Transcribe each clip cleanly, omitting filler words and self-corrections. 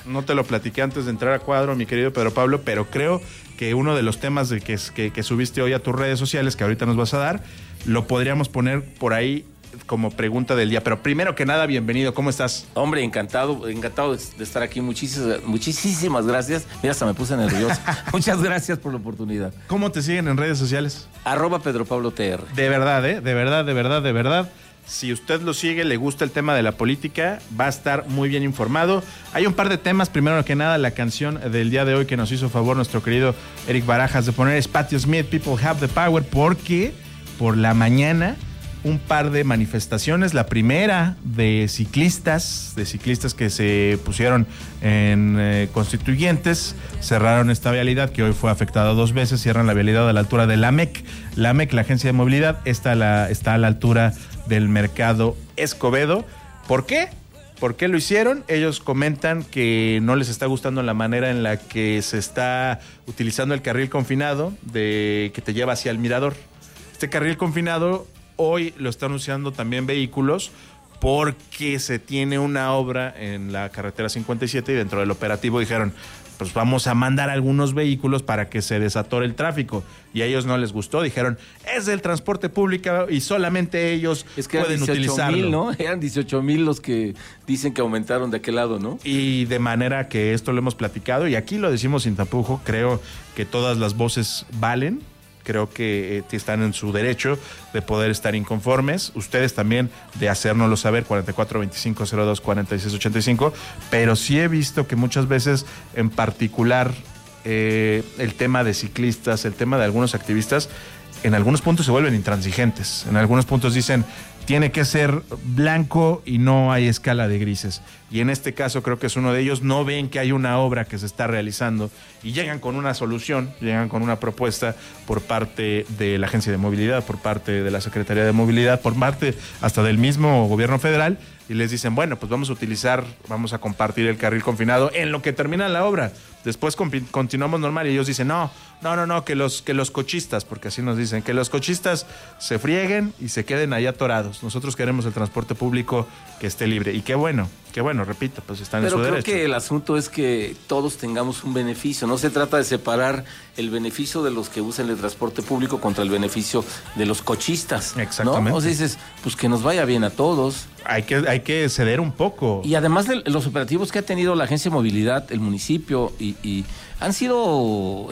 No te lo platiqué antes de entrar a cuadro, mi querido Pedro Pablo, pero creo que uno de los temas de que subiste hoy a tus redes sociales, que ahorita nos vas a dar, lo podríamos poner por ahí como pregunta del día. Pero primero que nada, bienvenido, ¿cómo estás? Hombre, encantado de estar aquí. Muchísimas gracias. Mira, hasta me puse nervioso. Muchas gracias por la oportunidad. ¿Cómo te siguen en redes sociales? @PedroPabloTR. De verdad, de verdad. Si usted lo sigue, le gusta el tema de la política, va a estar muy bien informado. Hay un par de temas. Primero que nada, la canción del día de hoy que nos hizo favor nuestro querido Eric Barajas de poner es Patti Smith, People Have the Power, porque por la mañana un par de manifestaciones. La primera de ciclistas que se pusieron en constituyentes, cerraron esta vialidad que hoy fue afectada 2 veces, cierran la vialidad a la altura de la AMEC. La AMEC, la agencia de movilidad, está a la altura del Mercado Escobedo. ¿Por qué? ¿Por qué lo hicieron? Ellos comentan que no les está gustando la manera en la que se está utilizando el carril confinado que te lleva hacia el mirador. Este carril confinado hoy lo están usando también vehículos porque se tiene una obra en la carretera 57 y dentro del operativo dijeron, pues vamos a mandar algunos vehículos para que se desatore el tráfico. Y a ellos no les gustó, dijeron, es del transporte público y solamente ellos pueden utilizarlo. ¿No? Eran 18,000 los que dicen que aumentaron de aquel lado, ¿no? Y de manera que esto lo hemos platicado y aquí lo decimos sin tapujo, creo que todas las voces valen. Creo que están en su derecho de poder estar inconformes. Ustedes también de hacérnoslo saber, 4425024685. Pero sí he visto que muchas veces, en particular, el tema de ciclistas, el tema de algunos activistas, en algunos puntos se vuelven intransigentes. En algunos puntos dicen, tiene que ser blanco y no hay escala de grises. Y en este caso creo que es uno de ellos. No ven que hay una obra que se está realizando y llegan con una solución, llegan con una propuesta por parte de la Agencia de Movilidad, por parte de la Secretaría de Movilidad, por parte hasta del mismo gobierno federal, y les dicen, bueno, pues vamos a compartir el carril confinado en lo que termina la obra. Después continuamos normal y ellos dicen, no, que los cochistas, porque así nos dicen, que los cochistas se frieguen y se queden ahí atorados. Nosotros queremos el transporte público que esté libre. Y qué bueno, repito, pues están en su derecho. Pero creo que el asunto es que todos tengamos un beneficio. No se trata de separar el beneficio de los que usan el transporte público contra el beneficio de los cochistas. Exactamente. ¿No? O sea, dices, pues que nos vaya bien a todos. Hay que ceder un poco. Y además de los operativos que ha tenido la Agencia de Movilidad, el municipio, y han sido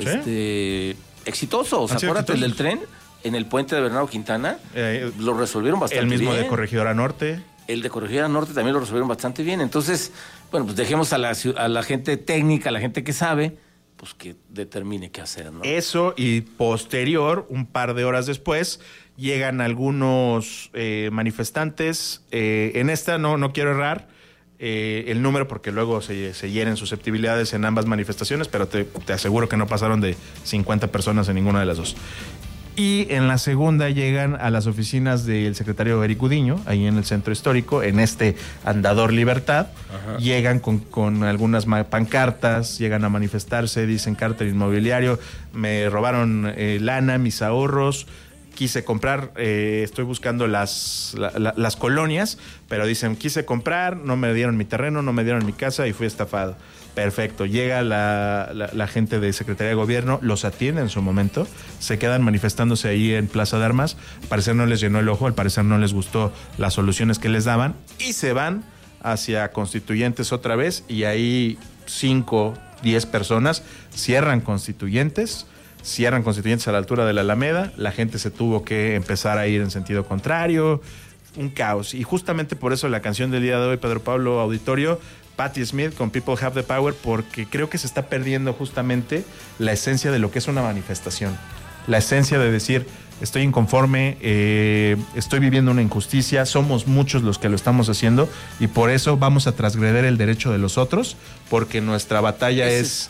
exitosos. Acuérdate, el del tren en el puente de Bernardo Quintana, lo resolvieron bastante bien. El mismo de Corregidora Norte. El de Corregidora Norte también lo resolvieron bastante bien. Entonces, bueno, pues dejemos a la gente técnica, a la gente que sabe, pues que determine qué hacer, ¿no? Eso, y posterior, un par de horas después, llegan algunos manifestantes. En esta no quiero errar el número porque luego se hieren susceptibilidades en ambas manifestaciones, pero te aseguro que no pasaron de 50 personas en ninguna de las dos. Y en la segunda llegan a las oficinas del secretario Eric Udiño, ahí en el centro histórico, en este Andador Libertad. Ajá. Llegan con algunas pancartas, llegan a manifestarse, dicen cártel inmobiliario, me robaron lana, mis ahorros, quise comprar, estoy buscando las colonias, pero dicen, quise comprar, no me dieron mi terreno, no me dieron mi casa y fui estafado. Perfecto, llega la gente de Secretaría de Gobierno, los atiende en su momento, se quedan manifestándose ahí en Plaza de Armas, al parecer no les llenó el ojo, al parecer no les gustó las soluciones que les daban y se van hacia Constituyentes otra vez y ahí 5, 10 personas cierran Constituyentes a la altura de la Alameda, la gente se tuvo que empezar a ir en sentido contrario, un caos. Y justamente por eso la canción del día de hoy, Pedro Pablo Auditorio, Patti Smith con People Have the Power, porque creo que se está perdiendo justamente la esencia de lo que es una manifestación. La esencia de decir, estoy inconforme, estoy viviendo una injusticia, somos muchos los que lo estamos haciendo y por eso vamos a transgredir el derecho de los otros, porque nuestra batalla es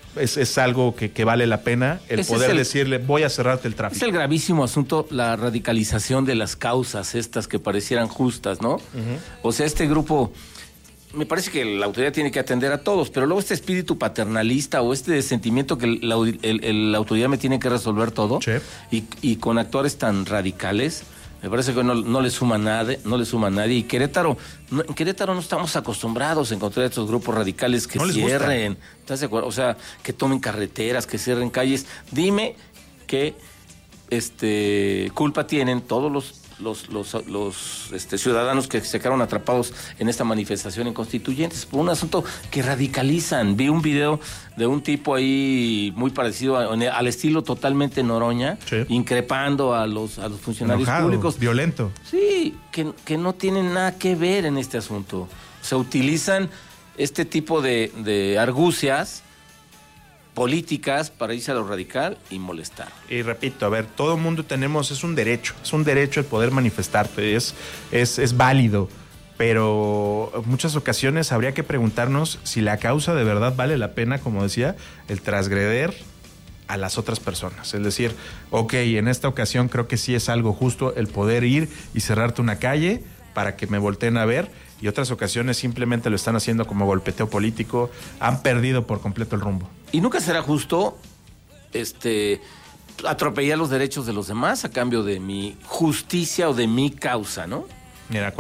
algo que vale la pena, el poder decirle, voy a cerrarte el tráfico. Es el gravísimo asunto, la radicalización de las causas estas que parecieran justas, ¿no? Uh-huh. O sea, este grupo, me parece que la autoridad tiene que atender a todos, pero luego este espíritu paternalista o este sentimiento que la autoridad me tiene que resolver todo, sí, y con actuares tan radicales, Me parece que no le suma nada, y en Querétaro no estamos acostumbrados a encontrar estos grupos radicales que no cierren, ¿estás de acuerdo? O sea, que tomen carreteras, que cierren calles. Dime qué culpa tienen todos los ciudadanos que se quedaron atrapados en esta manifestación en Constituyentes por un asunto que radicalizan. Vi un video de un tipo ahí muy parecido al estilo totalmente Noroña, sí, increpando a los funcionarios públicos. Violento. Sí, que no tienen nada que ver en este asunto. Se utilizan este tipo de argucias políticas para irse a lo radical y molestar. Y repito, a ver, todo el mundo es un derecho el poder manifestarte, es válido, pero en muchas ocasiones habría que preguntarnos si la causa de verdad vale la pena, como decía, el transgreder a las otras personas. Es decir, ok, en esta ocasión creo que sí es algo justo el poder ir y cerrarte una calle para que me volteen a ver, y otras ocasiones simplemente lo están haciendo como golpeteo político, han perdido por completo el rumbo. Y nunca será justo atropellar los derechos de los demás a cambio de mi justicia o de mi causa, ¿no? Mira,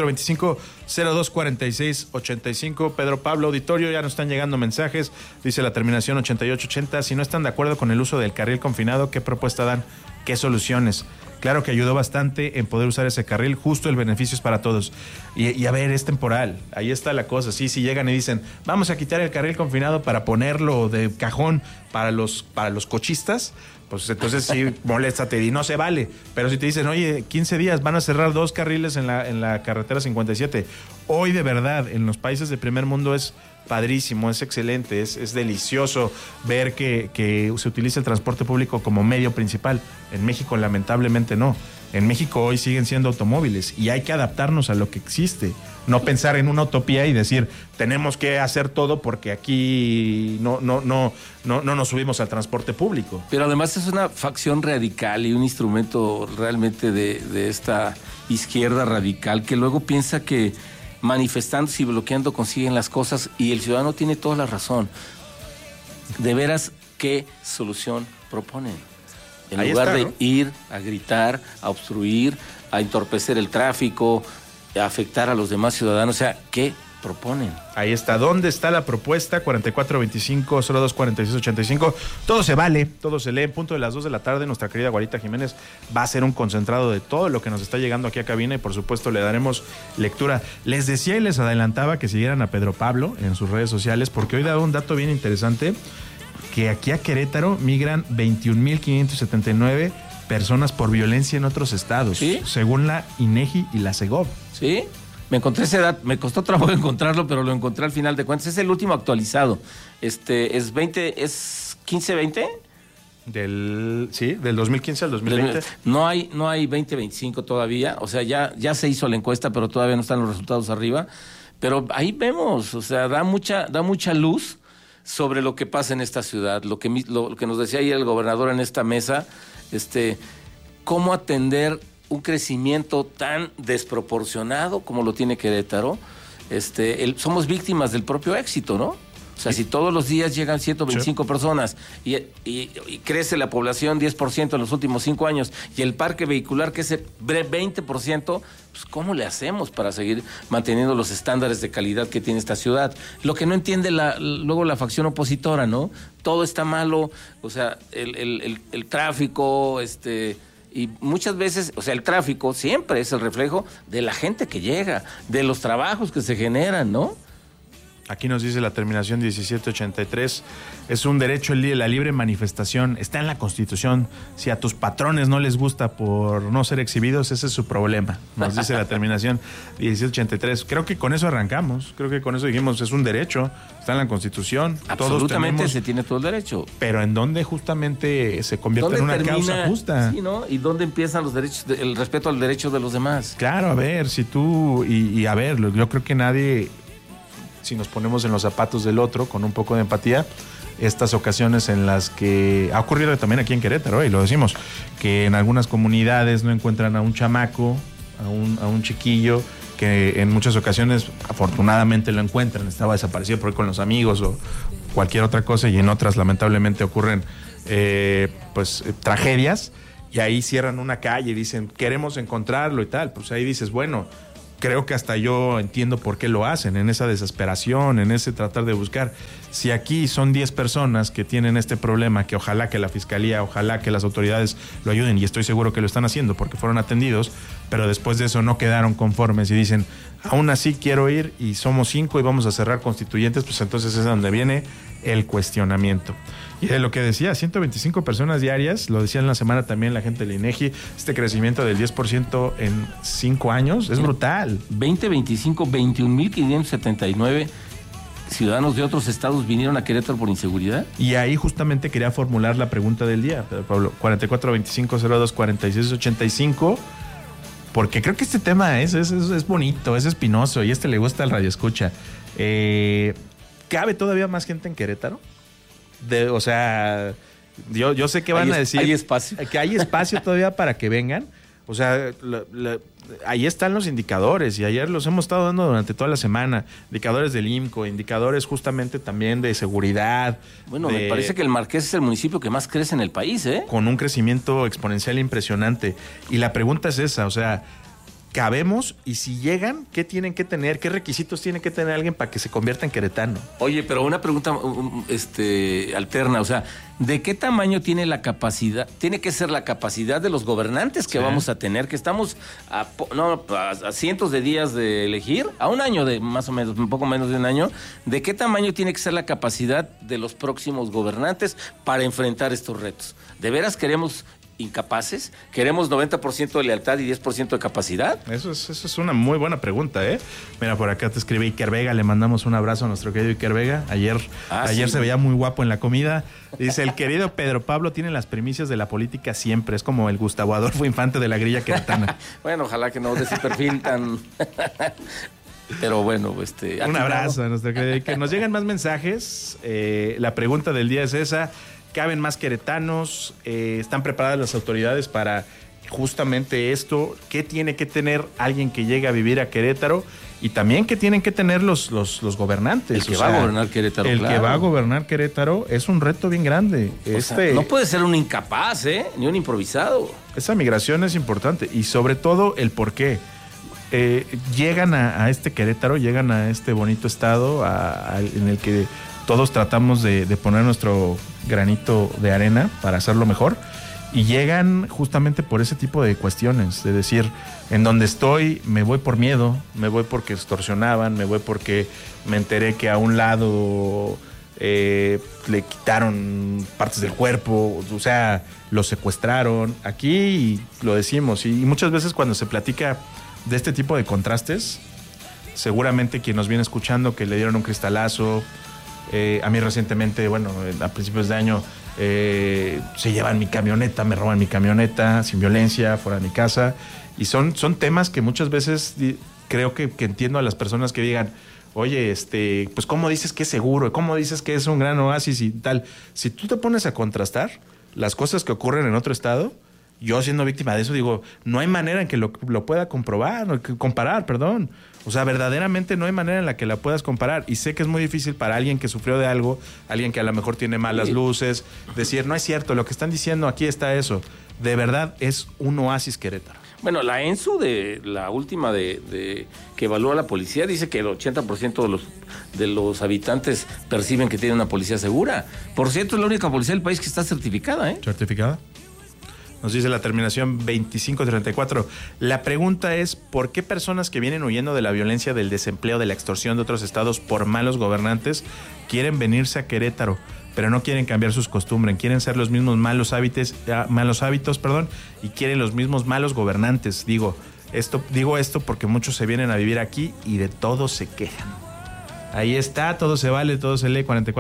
4425-024685, Pedro Pablo, auditorio, ya nos están llegando mensajes, dice la terminación 8880, si no están de acuerdo con el uso del carril confinado, ¿qué propuesta dan? ¿Qué soluciones? Claro que ayudó bastante en poder usar ese carril, justo el beneficio es para todos. Y a ver, es temporal, ahí está la cosa. Sí, si llegan y dicen, vamos a quitar el carril confinado para ponerlo de cajón para los cochistas, pues entonces sí, moléstate y no se vale. Pero si te dicen, oye, 15 días van a cerrar 2 carriles en la carretera 57, hoy de verdad en los países de primer mundo es padrísimo, es excelente, es delicioso ver que se utiliza el transporte público como medio principal. En México lamentablemente no. En México hoy siguen siendo automóviles y hay que adaptarnos a lo que existe. No pensar en una utopía y decir, tenemos que hacer todo porque aquí no nos subimos al transporte público. Pero además es una facción radical y un instrumento realmente de esta izquierda radical que luego piensa que manifestándose y bloqueando consiguen las cosas, y el ciudadano tiene toda la razón. De veras, ¿qué solución proponen? En ahí lugar está, de ¿no? ir a gritar, a obstruir, a entorpecer el tráfico, a afectar a los demás ciudadanos, o sea, ¿qué proponen? Ahí está. ¿Dónde está la propuesta? 4425-024685. Todo se vale, todo se lee. En punto de las 2 de la tarde, nuestra querida Guarita Jiménez va a hacer un concentrado de todo lo que nos está llegando aquí a cabina y por supuesto le daremos lectura. Les decía y les adelantaba que siguieran a Pedro Pablo en sus redes sociales porque hoy daba un dato bien interesante, que aquí a Querétaro migran 21,579 personas por violencia en otros estados, ¿sí?, según la INEGI y la Segov. ¿Sí? Me encontré esa edad, me costó trabajo encontrarlo, pero lo encontré al final de cuentas. Es el último actualizado. Es 15-20. Del 2015 al 2020. No hay 2025 todavía. O sea, ya se hizo la encuesta, pero todavía no están los resultados arriba. Pero ahí vemos, o sea, da mucha luz sobre lo que pasa en esta ciudad. Lo que nos decía ayer el gobernador en esta mesa, cómo atender un crecimiento tan desproporcionado como lo tiene Querétaro. Somos víctimas del propio éxito, ¿no? O sea, si todos los días llegan 125 sí, personas y crece la población 10% en los últimos 5 años y el parque vehicular crece 20%, pues ¿cómo le hacemos para seguir manteniendo los estándares de calidad que tiene esta ciudad? Lo que no entiende luego la facción opositora, ¿no? Todo está malo, o sea, el tráfico, y muchas veces, o sea, el tráfico siempre es el reflejo de la gente que llega, de los trabajos que se generan, ¿no? Aquí nos dice la terminación 1783, es un derecho la libre manifestación, está en la Constitución. Si a tus patrones no les gusta por no ser exhibidos, ese es su problema, nos dice la terminación 1783. Creo que con eso arrancamos, creo que con eso dijimos, es un derecho, está en la Constitución. Absolutamente, todos tenemos, se tiene todo el derecho. Pero ¿en dónde justamente se convierte en una causa justa? Sí, ¿no? ¿Y dónde empiezan los derechos, el respeto al derecho de los demás? Claro, a ver, si tú, y a ver, yo creo que nadie, si nos ponemos en los zapatos del otro con un poco de empatía, estas ocasiones en las que ha ocurrido también aquí en Querétaro, y lo decimos, que en algunas comunidades no encuentran a un chamaco, a un chiquillo, que en muchas ocasiones afortunadamente lo encuentran, estaba desaparecido por ahí con los amigos o cualquier otra cosa, y en otras lamentablemente ocurren tragedias. y ahí cierran una calle y dicen, queremos encontrarlo y tal. Pues ahí dices, bueno, creo que hasta yo entiendo por qué lo hacen, en esa desesperación, en ese tratar de buscar. Si aquí son 10 personas que tienen este problema, que ojalá que la fiscalía, ojalá que las autoridades lo ayuden, y estoy seguro que lo están haciendo porque fueron atendidos, pero después de eso no quedaron conformes y dicen, aún así quiero ir y somos 5 y vamos a cerrar constituyentes, pues entonces es donde viene el cuestionamiento. Y de lo que decía, 125 personas diarias, lo decía en la semana también la gente del INEGI, este crecimiento del 10% en 5 años es brutal. 2025, 21.579 ciudadanos de otros estados vinieron a Querétaro por inseguridad. Y ahí justamente quería formular la pregunta del día, Pablo, 4425024685, porque creo que este tema es bonito, es espinoso y le gusta al radioescucha. ¿Cabe todavía más gente en Querétaro? O sea, yo sé que van a decir hay espacio. Que hay espacio todavía para que vengan. O sea, ahí están los indicadores y ayer los hemos estado dando durante toda la semana. Indicadores del IMCO, indicadores justamente también de seguridad. Bueno, me parece que el Marqués es el municipio que más crece en el país, ¿eh? Con un crecimiento exponencial impresionante. Y la pregunta es esa, o sea, cabemos y si llegan, ¿qué tienen que tener? ¿Qué requisitos tiene que tener alguien para que se convierta en queretano? Oye, pero una pregunta alterna, o sea, ¿de qué tamaño tiene la capacidad? Tiene que ser la capacidad de los gobernantes que vamos a tener, que estamos a cientos de días de elegir, a un año de más o menos, un poco menos de un año. ¿De qué tamaño tiene que ser la capacidad de los próximos gobernantes para enfrentar estos retos? ¿De veras queremos incapaces? ¿Queremos 90% de lealtad y 10% de capacidad? Eso es una muy buena pregunta, ¿eh? Mira, por acá te escribe Iker Vega, le mandamos un abrazo a nuestro querido Iker Vega. Ayer se veía muy guapo en la comida. Dice, el querido Pedro Pablo tiene las primicias de la política siempre, es como el Gustavo Adolfo Infante de la grilla queretana. Bueno, ojalá que no de ese perfil tan... Pero bueno, un abrazo a nuestro querido Iker. Nos llegan más mensajes. La pregunta del día es esa. ¿Caben más queretanos? ¿Están preparadas las autoridades para justamente esto? ¿Qué tiene que tener alguien que llegue a vivir a Querétaro? Y también ¿qué tienen que tener los gobernantes? El que va a gobernar Querétaro. El que va a gobernar Querétaro es un reto bien grande. No puede ser un incapaz, ni un improvisado. Esa migración es importante y sobre todo el por qué. Llegan a este Querétaro, llegan a este bonito estado en el que todos tratamos de poner nuestro granito de arena para hacerlo mejor, y llegan justamente por ese tipo de cuestiones, de decir, en donde estoy me voy por miedo, me voy porque extorsionaban, me voy porque me enteré que a un lado le quitaron partes del cuerpo, o sea, lo secuestraron. Aquí lo decimos, y muchas veces cuando se platica de este tipo de contrastes, seguramente quien nos viene escuchando que le dieron un cristalazo, a mí recientemente, a principios de año, se llevan mi camioneta, me roban mi camioneta sin violencia, fuera de mi casa. Y son temas que muchas veces creo que entiendo a las personas que digan, oye, pues ¿cómo dices que es seguro? ¿Cómo dices que es un gran oasis y tal? Si tú te pones a contrastar las cosas que ocurren en otro estado, yo siendo víctima de eso digo, no hay manera en que lo pueda comparar, perdón. O sea, verdaderamente no hay manera en la que la puedas comparar. Y sé que es muy difícil para alguien que sufrió de algo, alguien que a lo mejor tiene malas luces, decir, no es cierto, lo que están diciendo, aquí está eso. De verdad es un oasis Querétaro. Bueno, la ENSU, la última que evalúa la policía, dice que el 80% de los habitantes perciben que tiene una policía segura. Por cierto, es la única policía del país que está certificada, ¿eh? ¿Certificada? Nos dice la terminación 2534. La pregunta es, ¿por qué personas que vienen huyendo de la violencia, del desempleo, de la extorsión de otros estados por malos gobernantes quieren venirse a Querétaro, pero no quieren cambiar sus costumbres, quieren ser los mismos malos hábitos, y quieren los mismos malos gobernantes? Digo esto porque muchos se vienen a vivir aquí y de todo se quejan. Ahí está, todo se vale, todo se lee.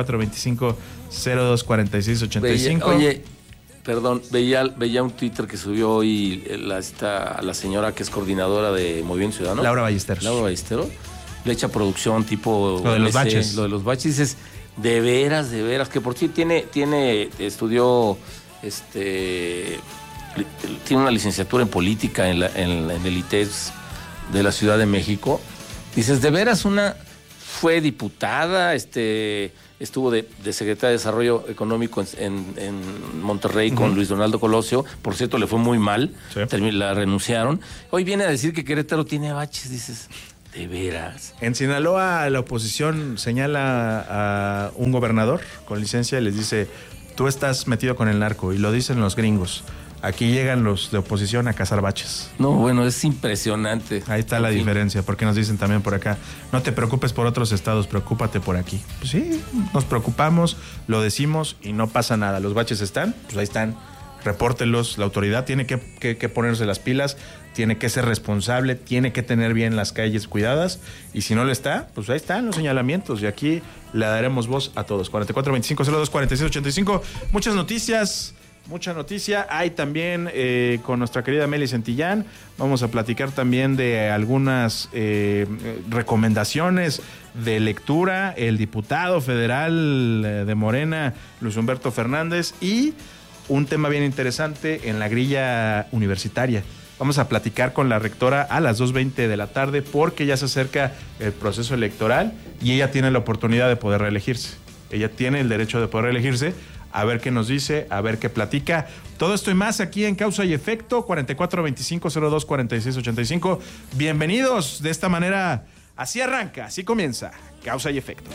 4425-024685. Oye, perdón, veía un Twitter que subió hoy la señora que es coordinadora de Movimiento Ciudadano. Laura Ballesteros. Le echa producción tipo... Lo de los baches. Lo de los baches. Dices, de veras, que por sí estudió, tiene una licenciatura en política en el ITES de la Ciudad de México. Dices, de veras una fue diputada, estuvo de secretaria de Desarrollo Económico en Monterrey con Luis Donaldo Colosio. Por cierto, le fue muy mal, la renunciaron. Hoy viene a decir que Querétaro tiene baches, dices, ¿de veras? En Sinaloa la oposición señala a un gobernador con licencia y les dice, tú estás metido con el narco, y lo dicen los gringos. Aquí llegan los de oposición a cazar baches. No, bueno, es impresionante. Ahí está la diferencia, porque nos dicen también por acá, no te preocupes por otros estados, preocúpate por aquí. Pues sí, nos preocupamos, lo decimos y no pasa nada. Los baches están, pues ahí están, repórtelos. La autoridad tiene que ponerse las pilas, tiene que ser responsable, tiene que tener bien las calles cuidadas, y si no lo está, pues ahí están los señalamientos, y aquí le daremos voz a todos. 4425-02-4685, mucha noticia. Hay también con nuestra querida Meli Santillán. Vamos a platicar también de algunas recomendaciones de lectura. El diputado federal de Morena, Luis Humberto Fernández, y un tema bien interesante en la grilla universitaria. Vamos a platicar con la rectora a las 2:20 de la tarde porque ya se acerca el proceso electoral y ella tiene la oportunidad de poder reelegirse. Ella tiene el derecho de poder reelegirse. A ver qué nos dice, a ver qué platica. Todo esto y más aquí en Causa y Efecto, 4425-02-4685. Bienvenidos. De esta manera, así arranca, así comienza Causa y Efecto.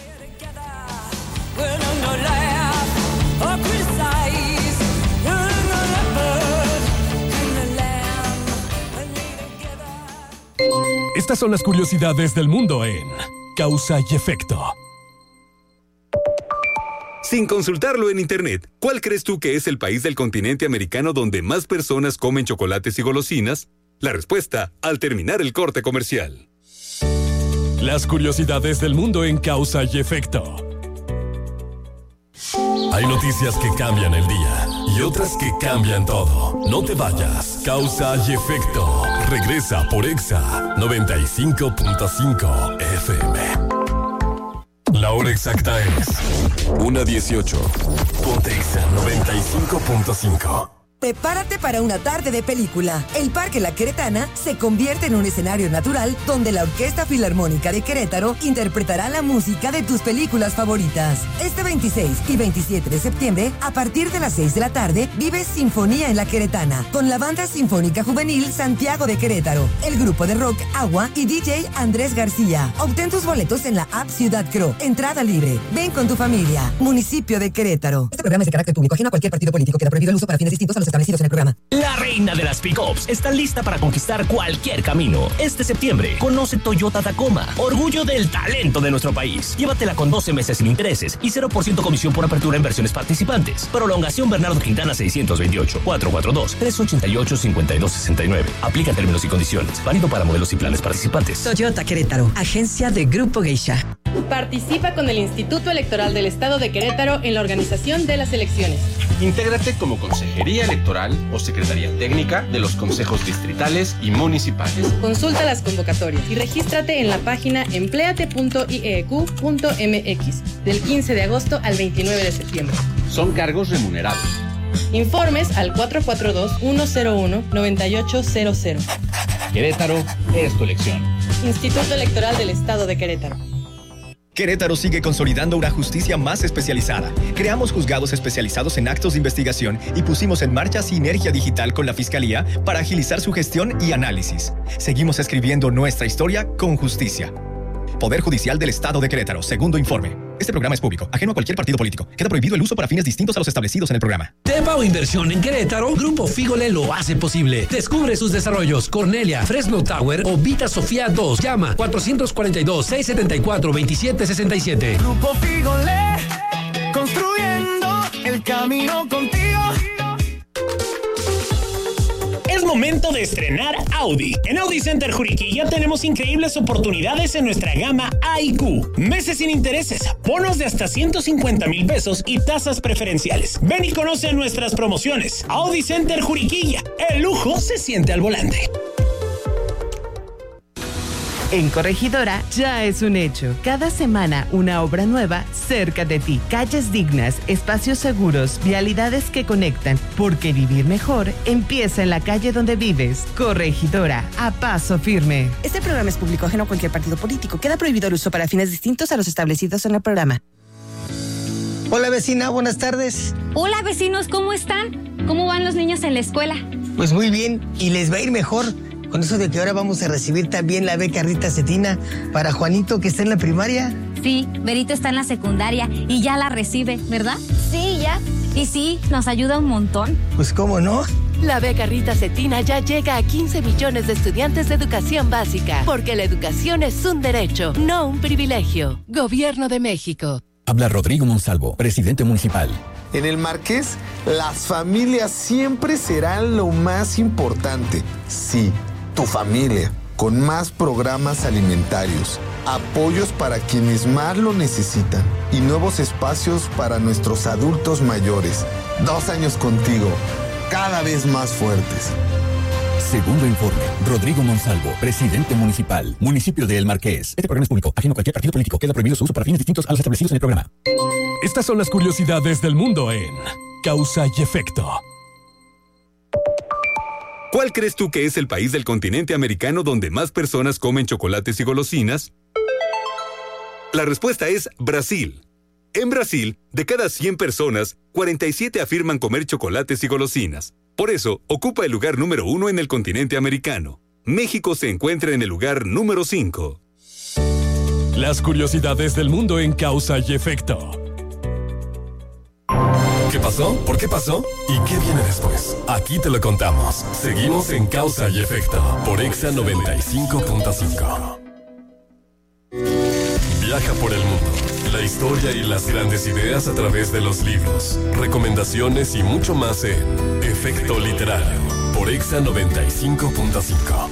Estas son las curiosidades del mundo en Causa y Efecto. Sin consultarlo en internet, ¿cuál crees tú que es el país del continente americano donde más personas comen chocolates y golosinas? La respuesta al terminar el corte comercial. Las curiosidades del mundo en Causa y Efecto. Hay noticias que cambian el día y otras que cambian todo. No te vayas. Causa y Efecto regresa por Exa 95.5 FM. La hora exacta es 1:18. Ponte Exa 95.5. Prepárate para una tarde de película. El Parque La Queretana se convierte en un escenario natural donde la Orquesta Filarmónica de Querétaro interpretará la música de tus películas favoritas. Este 26 y 27 de septiembre, a partir de las 6 de la tarde, vive Sinfonía en La Queretana con la Banda Sinfónica Juvenil Santiago de Querétaro, el grupo de rock Agua y DJ Andrés García. Obtén tus boletos en la app Ciudad Cro. Entrada libre. Ven con tu familia. Municipio de Querétaro. Este programa es de carácter público, ajeno a cualquier partido político. Queda prohibido el uso para fines distintos a los establecidos en el programa. La reina de las pick-ups está lista para conquistar cualquier camino. Este septiembre, conoce Toyota Tacoma, orgullo del talento de nuestro país. Llévatela con 12 meses sin intereses y 0% comisión por apertura en versiones participantes. Prolongación Bernardo Quintana 628, 442-388-5269. Aplica términos y condiciones. Válido para modelos y planes participantes. Toyota Querétaro, agencia de Grupo Geisha. Participa con el Instituto Electoral del Estado de Querétaro en la organización de las elecciones. Intégrate como Consejería Electoral o Secretaría Técnica de los consejos distritales y municipales. Consulta las convocatorias y regístrate en la página empleate.ieq.mx del 15 de agosto al 29 de septiembre. Son cargos remunerados. Informes al 442-101-9800. Querétaro es tu elección. Instituto Electoral del Estado de Querétaro. Querétaro sigue consolidando una justicia más especializada. Creamos juzgados especializados en actos de investigación y pusimos en marcha Sinergia Digital con la Fiscalía para agilizar su gestión y análisis. Seguimos escribiendo nuestra historia con justicia. Poder Judicial del Estado de Querétaro, segundo informe. Este programa es público, ajeno a cualquier partido político. Queda prohibido el uso para fines distintos a los establecidos en el programa. Tepa o inversión en Querétaro, Grupo Fígole lo hace posible. Descubre sus desarrollos: Cornelia, Fresno Tower o Vita Sofía 2. Llama 442-674-2767. Grupo Fígole, construyendo el camino contigo. Es momento de estrenar Audi. En Audi Center Juriquilla tenemos increíbles oportunidades en nuestra gama A y Q. Meses sin intereses, bonos de hasta 150,000 pesos y tasas preferenciales. Ven y conoce nuestras promociones. Audi Center Juriquilla. El lujo se siente al volante. En Corregidora ya es un hecho. Cada semana una obra nueva cerca de ti. Calles dignas, espacios seguros, vialidades que conectan. Porque vivir mejor empieza en la calle donde vives. Corregidora, a paso firme. Este programa es público ajeno a cualquier partido político. Queda prohibido el uso para fines distintos a los establecidos en el programa. Hola vecina, buenas tardes. Hola vecinos, ¿cómo están? ¿Cómo van los niños en la escuela? Pues muy bien, y les va a ir mejor. Con eso de que ahora vamos a recibir también la beca Rita Cetina para Juanito, que está en la primaria. Sí, Berito está en la secundaria y ya la recibe, ¿verdad? Sí, ya. Y sí, nos ayuda un montón. Pues cómo no. La beca Rita Cetina ya llega a 15 millones de estudiantes de educación básica, porque la educación es un derecho, no un privilegio. Gobierno de México. Habla Rodrigo Monsalvo, presidente municipal. En el Marqués, las familias siempre serán lo más importante. Sí, tu familia, con más programas alimentarios, apoyos para quienes más lo necesitan y nuevos espacios para nuestros adultos mayores. 2 años contigo, cada vez más fuertes. Segundo informe, Rodrigo Monsalvo, presidente municipal, municipio de El Marqués. Este programa es público, ajeno a cualquier partido político. Queda prohibido su uso para fines distintos a los establecidos en el programa. Estas son las curiosidades del mundo en Causa y Efecto. ¿Cuál crees tú que es el país del continente americano donde más personas comen chocolates y golosinas? La respuesta es Brasil. En Brasil, de cada 100 personas, 47 afirman comer chocolates y golosinas. Por eso, ocupa el lugar número 1 en el continente americano. México se encuentra en el lugar número 5. Las curiosidades del mundo en Causa y Efecto. ¿Qué pasó? ¿Por qué pasó? ¿Y qué viene después? Aquí te lo contamos. Seguimos en Causa y Efecto por Exa 95.5. Viaja por el mundo. La historia y las grandes ideas a través de los libros, recomendaciones y mucho más en Efecto Literario por Exa 95.5.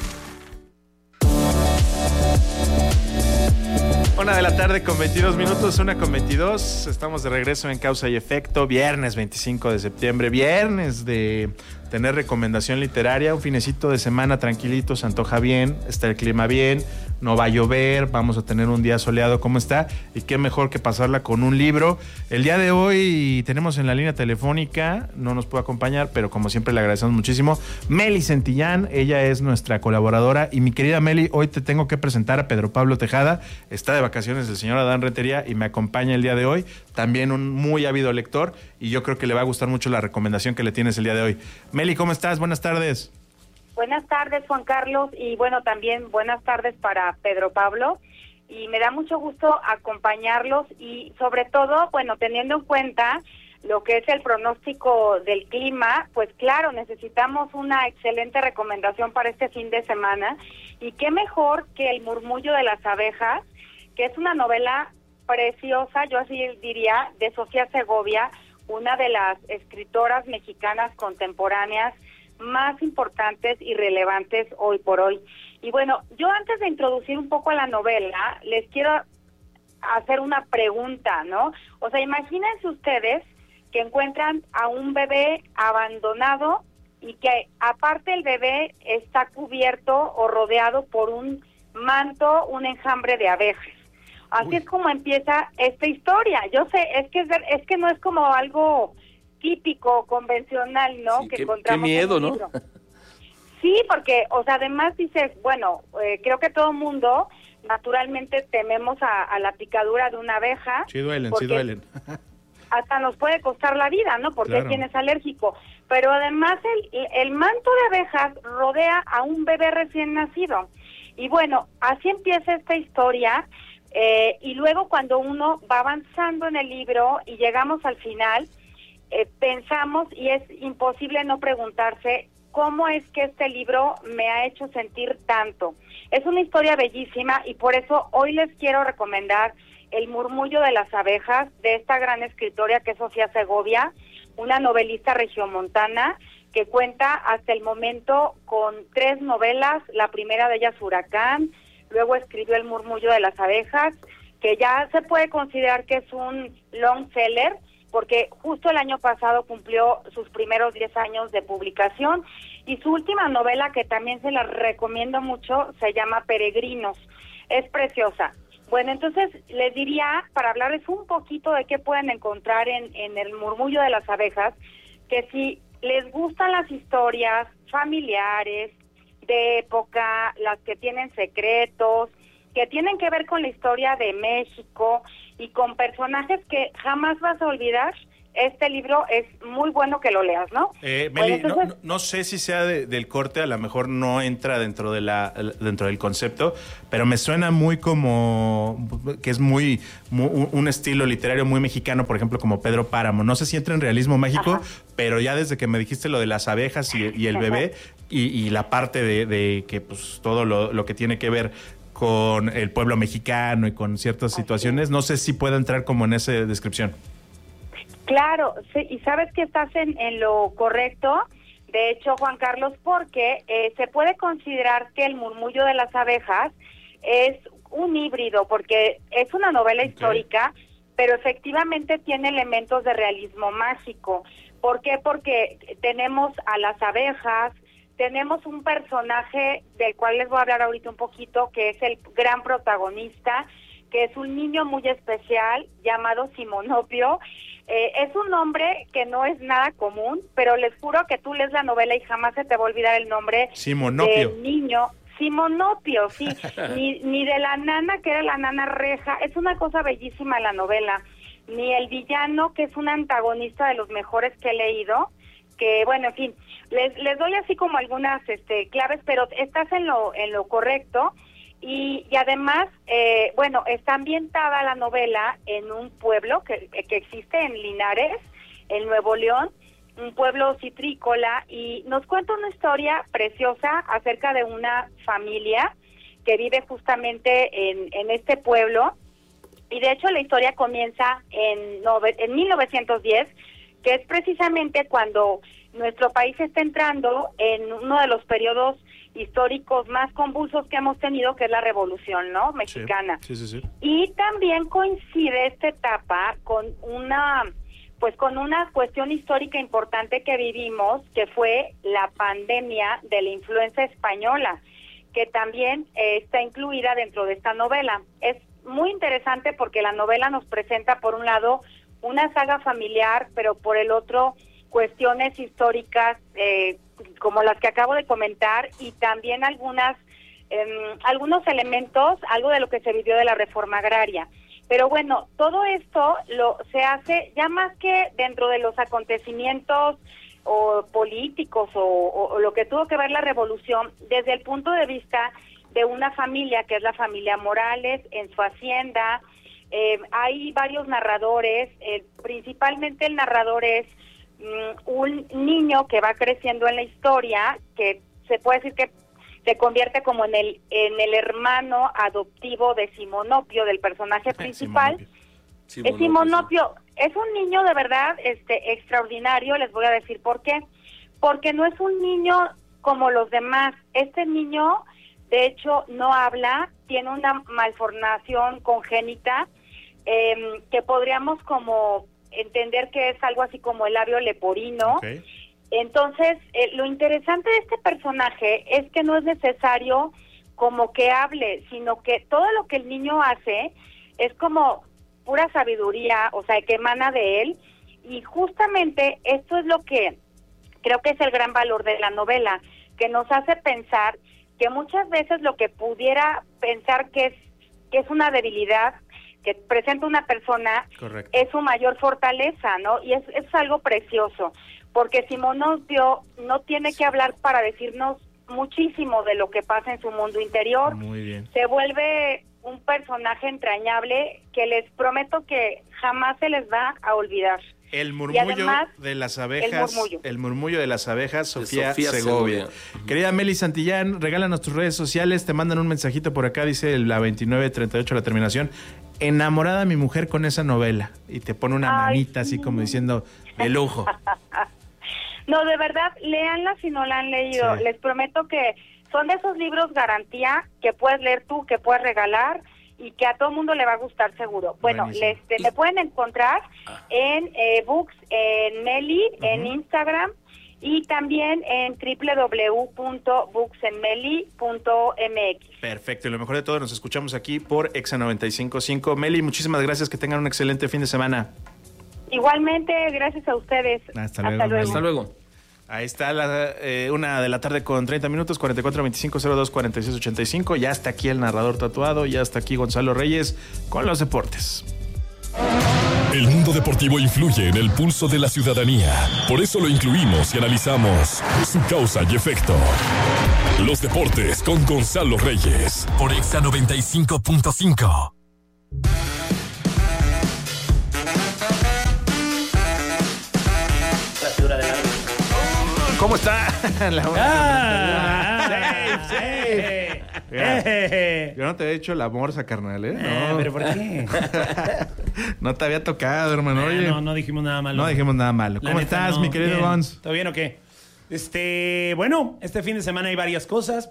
1:00 con 22 minutos, 1:22. Estamos de regreso en Causa y Efecto. Viernes 25 de septiembre. Viernes de tener recomendación literaria. Un finecito de semana tranquilito, se antoja bien. Está el clima bien. No va a llover. Vamos a tener un día soleado como está. Y qué mejor que pasarla con un libro. El día de hoy tenemos en la línea telefónica, no nos puede acompañar, pero como siempre le agradecemos muchísimo, Meli Santillán. Ella es nuestra colaboradora. Y mi querida Meli, hoy te tengo que presentar a Pedro Pablo Tejada. Está de vacaciones el señor Adán Rentería y me acompaña el día de hoy. También un muy ávido lector y yo creo que le va a gustar mucho la recomendación que le tienes el día de hoy. Meli, ¿cómo estás? Buenas tardes. Buenas tardes, Juan Carlos, y bueno, también buenas tardes para Pedro Pablo. Y me da mucho gusto acompañarlos y sobre todo, bueno, teniendo en cuenta lo que es el pronóstico del clima, pues claro, necesitamos una excelente recomendación para este fin de semana. Y qué mejor que El murmullo de las abejas, que es una novela preciosa, yo así diría, de Sofía Segovia, una de las escritoras mexicanas contemporáneas más importantes y relevantes hoy por hoy. Y bueno, yo antes de introducir un poco a la novela, les quiero hacer una pregunta, ¿no? O sea, imagínense ustedes que encuentran a un bebé abandonado y que aparte el bebé está cubierto o rodeado por un manto, un enjambre de abejas. Así es como empieza esta historia. Yo sé, es que no es como algo típico, convencional, ¿no? Sí, que qué encontramos miedo, en un ¿no? libro. Sí, porque, o sea, además dices, bueno, creo que todo el mundo naturalmente tememos a la picadura de una abeja. Sí duelen. Hasta nos puede costar la vida, ¿no? Porque claro, hay quien es alérgico. Pero además el manto de abejas rodea a un bebé recién nacido. Y bueno, así empieza esta historia. Y luego cuando uno va avanzando en el libro y llegamos al final, pensamos, y es imposible no preguntarse, ¿cómo es que este libro me ha hecho sentir tanto? Es una historia bellísima y por eso hoy les quiero recomendar El murmullo de las abejas, de esta gran escritora que es Sofía Segovia, una novelista regiomontana que cuenta hasta el momento con 3 novelas. La primera de ellas, Huracán, luego escribió El murmullo de las abejas, que ya se puede considerar que es un long seller, porque justo el año pasado cumplió sus primeros 10 años de publicación, y su última novela, que también se la recomiendo mucho, se llama Peregrinos. Es preciosa. Bueno, entonces les diría, para hablarles un poquito de qué pueden encontrar en El murmullo de las abejas, que si les gustan las historias familiares, de época, las que tienen secretos, que tienen que ver con la historia de México y con personajes que jamás vas a olvidar, este libro es muy bueno que lo leas, ¿no? Meli, Bueno, entonces, no sé si sea del corte, a lo mejor no entra dentro del concepto, pero me suena muy como que es muy un estilo literario muy mexicano, por ejemplo, como Pedro Páramo. No sé si entra en realismo mágico, pero ya desde que me dijiste lo de las abejas y el bebé y la parte de que pues todo lo que tiene que ver con el pueblo mexicano y con ciertas situaciones, no sé si puede entrar como en esa descripción. claro, sí, y sabes que estás en lo correcto, de hecho, Juan Carlos, porque se puede considerar que El murmullo de las abejas es un híbrido, porque es una novela histórica, pero efectivamente tiene elementos de realismo mágico. ¿Por qué? Porque tenemos a las abejas, tenemos un personaje del cual les voy a hablar ahorita un poquito, que es el gran protagonista, que es un niño muy especial llamado Simonopio. Es un nombre que no es nada común, pero les juro que tú lees la novela y jamás se te va a olvidar el nombre Simonopio. del niño. Simonopio, sí, ni de la nana, que era la nana Reja, es una cosa bellísima la novela, ni el villano, que es un antagonista de los mejores que he leído, que bueno, en fin, les doy así como algunas claves, pero estás en lo correcto, y además, bueno, está ambientada la novela en un pueblo que existe en Linares, en Nuevo León, un pueblo citrícola, y nos cuenta una historia preciosa acerca de una familia que vive justamente en este pueblo, y de hecho la historia comienza en 1910, que es precisamente cuando nuestro país está entrando en uno de los periodos históricos más convulsos que hemos tenido, que es la Revolución, ¿no?, mexicana. Sí. Y también coincide esta etapa con una cuestión histórica importante que vivimos, que fue la pandemia de la influenza española, que también está incluida dentro de esta novela. Es muy interesante porque la novela nos presenta, por un lado, una saga familiar, pero por el otro, cuestiones históricas como las que acabo de comentar, y también algunos elementos, algo de lo que se vivió de la reforma agraria. Pero bueno, todo esto se hace ya más que dentro de los acontecimientos o políticos o lo que tuvo que ver la revolución, desde el punto de vista de una familia, que es la familia Morales, en su hacienda. Hay varios narradores, principalmente el narrador es un niño que va creciendo en la historia, que se puede decir que se convierte como en el hermano adoptivo de Simonopio, del personaje principal. Simonopio es un niño de verdad extraordinario, les voy a decir por qué. Porque no es un niño como los demás. Este niño, de hecho, no habla, tiene una malformación congénita, que podríamos como entender que es algo así como el labio leporino. Okay. Entonces, lo interesante de este personaje es que no es necesario como que hable, sino que todo lo que el niño hace es como pura sabiduría, o sea, que emana de él, y justamente esto es lo que creo que es el gran valor de la novela, que nos hace pensar que muchas veces lo que pudiera pensar que es una debilidad que presenta una persona, correcto, es su mayor fortaleza, ¿no? Y es algo precioso, porque Simonopio no tiene que hablar para decirnos muchísimo de lo que pasa en su mundo interior. Muy bien. Se vuelve un personaje entrañable que les prometo que jamás se les va a olvidar. El murmullo además, de las abejas. El murmullo de las abejas, Sofía Segovia. Querida Meli Santillán, regálanos tus redes sociales, te mandan un mensajito por acá, dice la 2938 la terminación. Enamorada mi mujer con esa novela. Y te pone una manita así como diciendo, de lujo. No, de verdad, léanla si no la han leído. Sí. Les prometo que son de esos libros garantía que puedes leer tú, que puedes regalar y que a todo mundo le va a gustar seguro. Bueno, me pueden encontrar en Books en Meli, en Instagram, y también en www.booksenmeli.mx. Perfecto, y lo mejor de todo, nos escuchamos aquí por Exa 95.5. Meli, muchísimas gracias, que tengan un excelente fin de semana. Igualmente, gracias a ustedes. Hasta luego. Hasta luego. Ahí está, 1 de la tarde con 30 minutos, 4425-02-4685. Ya está aquí el narrador tatuado, ya está aquí Gonzalo Reyes con los deportes. El mundo deportivo influye en el pulso de la ciudadanía. Por eso lo incluimos y analizamos su causa y efecto. Los deportes con Gonzalo Reyes por Exa 95.5. ¿Cómo está? Yo no te había hecho la morsa, carnal, ¿eh? No. ¿Pero por qué? No te había tocado, hermano. Oye. No dijimos nada malo. No dijimos nada malo. ¿Cómo estás, mi querido Gonz? ¿Todo bien o qué? Bueno, este fin de semana hay varias cosas.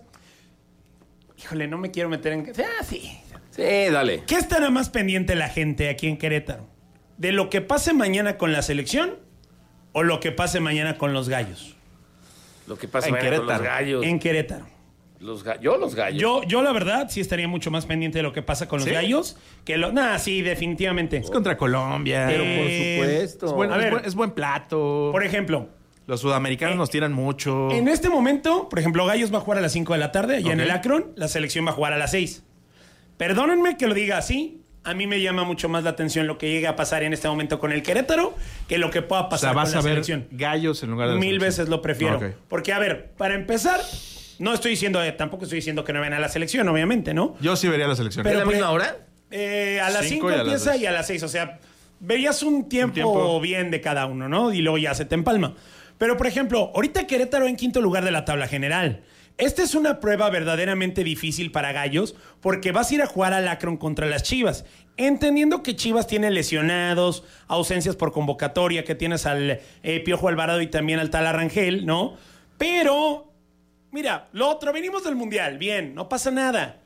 Híjole, no me quiero meter en... Sí, dale. ¿Qué estará más pendiente la gente aquí en Querétaro? ¿De lo que pase mañana con la selección o lo que pase mañana con los gallos? Lo que pasa mañana con los gallos. En Querétaro. Los gallos. Yo la verdad sí estaría mucho más pendiente de lo que pasa con los gallos que sí, definitivamente. Es contra Colombia. Pero por supuesto. Es buen plato. Por ejemplo, los sudamericanos nos tiran mucho. En este momento, por ejemplo, Gallos va a jugar a las 5 de la tarde allá en el Akron, la selección va a jugar a las 6. Perdónenme que lo diga así. A mí me llama mucho más la atención lo que llegue a pasar en este momento con el Querétaro que lo que pueda pasar con la selección. Gallos en lugar de Mil veces lo prefiero. Okay. Porque, a ver, para empezar, tampoco estoy diciendo que no vean a la selección, obviamente, ¿no? Yo sí vería a la selección. ¿Pero a la misma hora? A las 5 empieza y a las 6. O sea, verías un tiempo bien de cada uno, ¿no? Y luego ya se te empalma. Pero, por ejemplo, ahorita Querétaro en quinto lugar de la tabla general. Esta es una prueba verdaderamente difícil para Gallos porque vas a ir a jugar al Akron contra las Chivas. Entendiendo que Chivas tiene lesionados, ausencias por convocatoria, que tienes al Piojo Alvarado y también al tal Arrangel, ¿no? Pero, mira, lo otro, venimos del Mundial, bien, no pasa nada.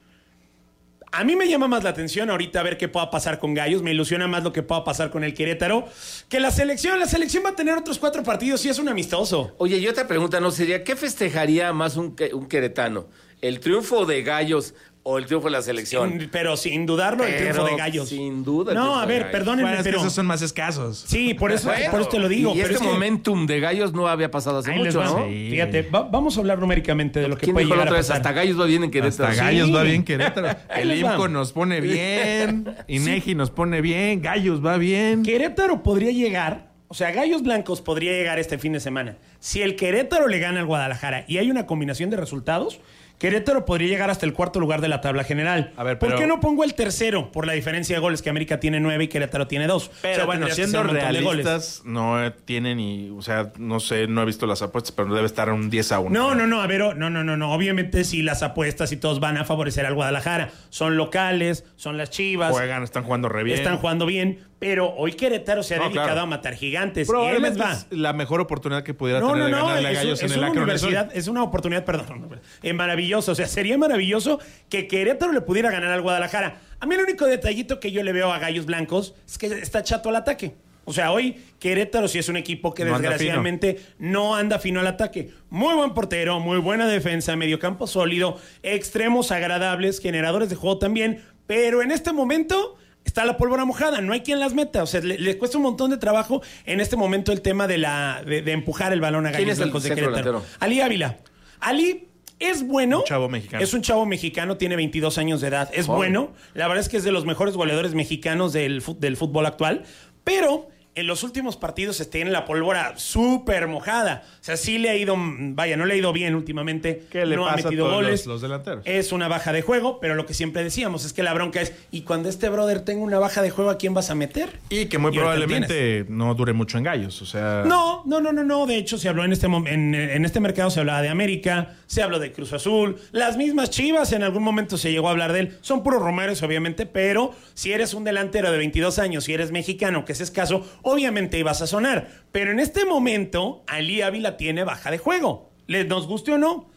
A mí me llama más la atención ahorita ver qué pueda pasar con Gallos. Me ilusiona más lo que pueda pasar con el Querétaro que la selección. La selección va a tener otros 4 partidos y es un amistoso. Oye, y otra pregunta, ¿no sería qué festejaría más un queretano? ¿El triunfo de Gallos o el triunfo de la selección? Pero sin dudarlo, el triunfo de Gallos. Sin duda. No, a ver, perdónenme, pero... pero... esos son más escasos. Sí, por eso te lo digo. Y pero este momentum de Gallos no había pasado hace mucho, ¿no? Sí. Fíjate, vamos a hablar numéricamente de lo que puede llegar a pasar. Hasta Gallos va bien en Querétaro. Hasta Gallos va bien Querétaro. El IMCO nos pone bien, INEGI nos pone bien, Gallos va bien. Querétaro podría llegar, o sea, Gallos Blancos podría llegar este fin de semana. Si el Querétaro le gana al Guadalajara y hay una combinación de resultados... Querétaro podría llegar hasta el 4º lugar de la tabla general. A ver, pero... ¿Por qué no pongo el tercero? Por la diferencia de goles, que América tiene 9 y Querétaro tiene 2. Pero bueno, siendo realistas, no tiene ni... O sea, no sé, no he visto las apuestas, pero debe estar un 10-1. No, a ver, no. Obviamente sí, las apuestas y todos van a favorecer al Guadalajara. Son locales, son las Chivas. Están jugando re bien. Están jugando bien, pero hoy Querétaro se ha dedicado a matar gigantes. Probablemente es la mejor oportunidad que pudiera tener de ganarle a Gallos en el Akron. Es una oportunidad, maravillosa. O sea, sería maravilloso que Querétaro le pudiera ganar al Guadalajara. A mí el único detallito que yo le veo a Gallos Blancos es que está chato al ataque. O sea, hoy Querétaro sí es un equipo que desgraciadamente no anda fino al ataque. Muy buen portero, muy buena defensa, mediocampo sólido, extremos agradables, generadores de juego también. Pero en este momento... está la pólvora mojada, no hay quien las meta. O sea, le cuesta un montón de trabajo en este momento el tema de empujar el balón a Gallos Blancos de Querétaro. Ali Ávila. Ali es bueno. Es un chavo mexicano, tiene 22 años de edad. Es bueno. La verdad es que es de los mejores goleadores mexicanos del fútbol actual. Pero en los últimos partidos tiene la pólvora súper mojada. O sea, sí le ha ido, no le ha ido bien últimamente. ¿Qué le pasa ha metido a todos goles. Los delanteros? Es una baja de juego, pero lo que siempre decíamos es que la bronca es, ¿y cuando este brother tenga una baja de juego, a quién vas a meter? Y que muy probablemente no dure mucho en Gallos, o sea... No. De hecho, se habló en este mercado, se hablaba de América, se habló de Cruz Azul, las mismas Chivas, en algún momento se llegó a hablar de él. Son puros rumores, obviamente, pero si eres un delantero de 22 años, si eres mexicano, que es escaso, obviamente ibas a sonar. Pero en este momento, Ali Ávila tiene baja de juego. ¿Nos guste o no?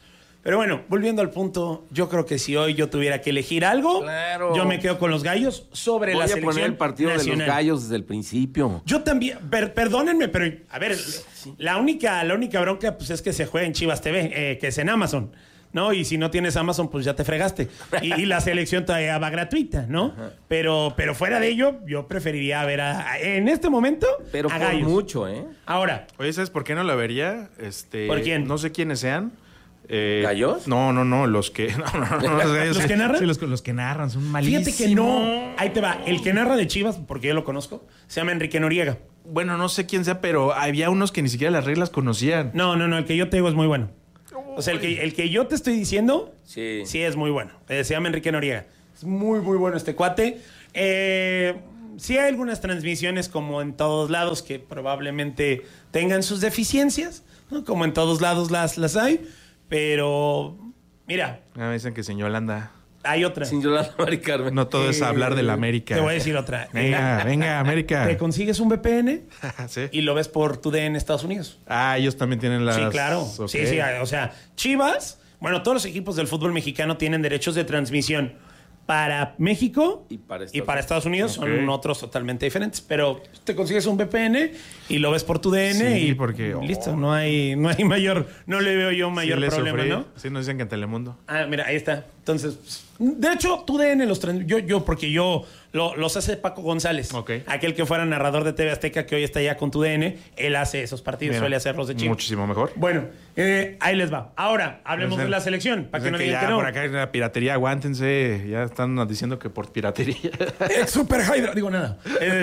Pero bueno, volviendo al punto, yo creo que si hoy yo tuviera que elegir algo, yo me quedo con los Gallos sobre la selección poner el partido nacional. de los Gallos desde el principio. Yo también, perdónenme, pero a ver, la única bronca pues es que se juega en Chivas TV, que es en Amazon, ¿no? Y si no tienes Amazon, pues ya te fregaste. Y la selección todavía va gratuita, ¿no? Pero fuera de ello, yo preferiría ver en este momento pero a por Gallos. mucho, ¿eh? Ahora. Oye, ¿sabes por qué no la vería? ¿Por quién? No sé quiénes sean. ¿Gallos? No, los que... No, los gallos. ¿Los que narran? Sí, los que narran, son malísimos. Fíjate que no. Ahí te va. El que narra de Chivas, porque yo lo conozco, se llama Enrique Noriega. Bueno, no sé quién sea, pero había unos que ni siquiera las reglas conocían. No, el que yo te digo es muy bueno. O sea, el que yo te estoy diciendo, sí es muy bueno. Se llama Enrique Noriega. Es muy, muy bueno este cuate. Sí hay algunas transmisiones como en todos lados que probablemente tengan sus deficiencias, ¿no? Como en todos lados las hay. Pero, mira. Me dicen que sin Yolanda. Hay otra. Sin Yolanda Mari Carmen. No todo es hablar de la América. Te voy a decir otra. Venga, América. Te consigues un VPN ¿Sí? y lo ves por tu DN en Estados Unidos. Ellos también tienen las... Sí, claro. Okay. Sí, o sea, Chivas, bueno, todos los equipos del fútbol mexicano tienen derechos de transmisión para México y para Estados Unidos. Okay. Son otros totalmente diferentes. Pero te consigues un VPN y lo ves por tu DN y porque, listo. No hay mayor, no le veo yo mayor problema, sufrí. ¿no? Sí, nos dicen que en Telemundo. Mira, ahí está. Entonces, de hecho, tu DN los porque yo los hace Paco González. Okay. Aquel que fuera narrador de TV Azteca, que hoy está ya con tu DN, él hace esos partidos, suele hacerlos de Chivas. Muchísimo mejor. Bueno, ahí les va. Ahora, hablemos de la selección, para que no digan que no. Por acá hay una piratería, aguántense. Ya están diciendo que por piratería. Super Hydra. Digo nada.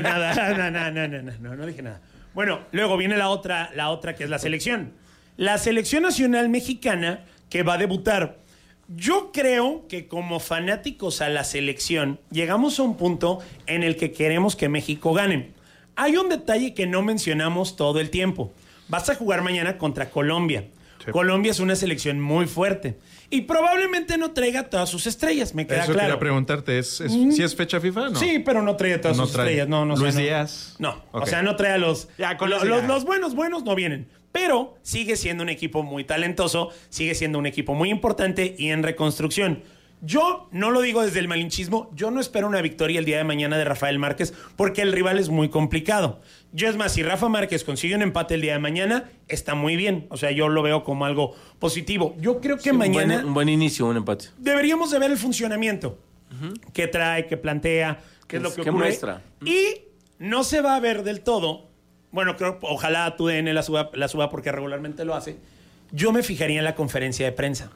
No dije nada. Bueno, luego viene la otra que es la selección. La selección nacional mexicana que va a debutar. Yo creo que como fanáticos a la selección llegamos a un punto en el que queremos que México gane. Hay un detalle que no mencionamos todo el tiempo. Vas a jugar mañana contra Colombia. Sí. Colombia es una selección muy fuerte y probablemente no traiga todas sus estrellas, me queda claro. Eso quería preguntarte, ¿sí es fecha FIFA? No. Sí, pero no trae todas sus estrellas. No, Luis Díaz. No, okay. O sea, no trae a los buenos no vienen. Pero sigue siendo un equipo muy talentoso, sigue siendo un equipo muy importante y en reconstrucción. Yo no lo digo desde el malinchismo, yo no espero una victoria el día de mañana de Rafael Márquez porque el rival es muy complicado. Yo es más, si Rafa Márquez consigue un empate el día de mañana, está muy bien. O sea, yo lo veo como algo positivo. Yo creo que mañana... Un buen inicio, un empate. Deberíamos de ver el funcionamiento. ¿Qué trae, qué plantea, qué es lo que ocurre? ¿Qué muestra? Y no se va a ver del todo... Bueno, creo, ojalá tu DN la suba porque regularmente lo hace. Yo me fijaría en la conferencia de prensa.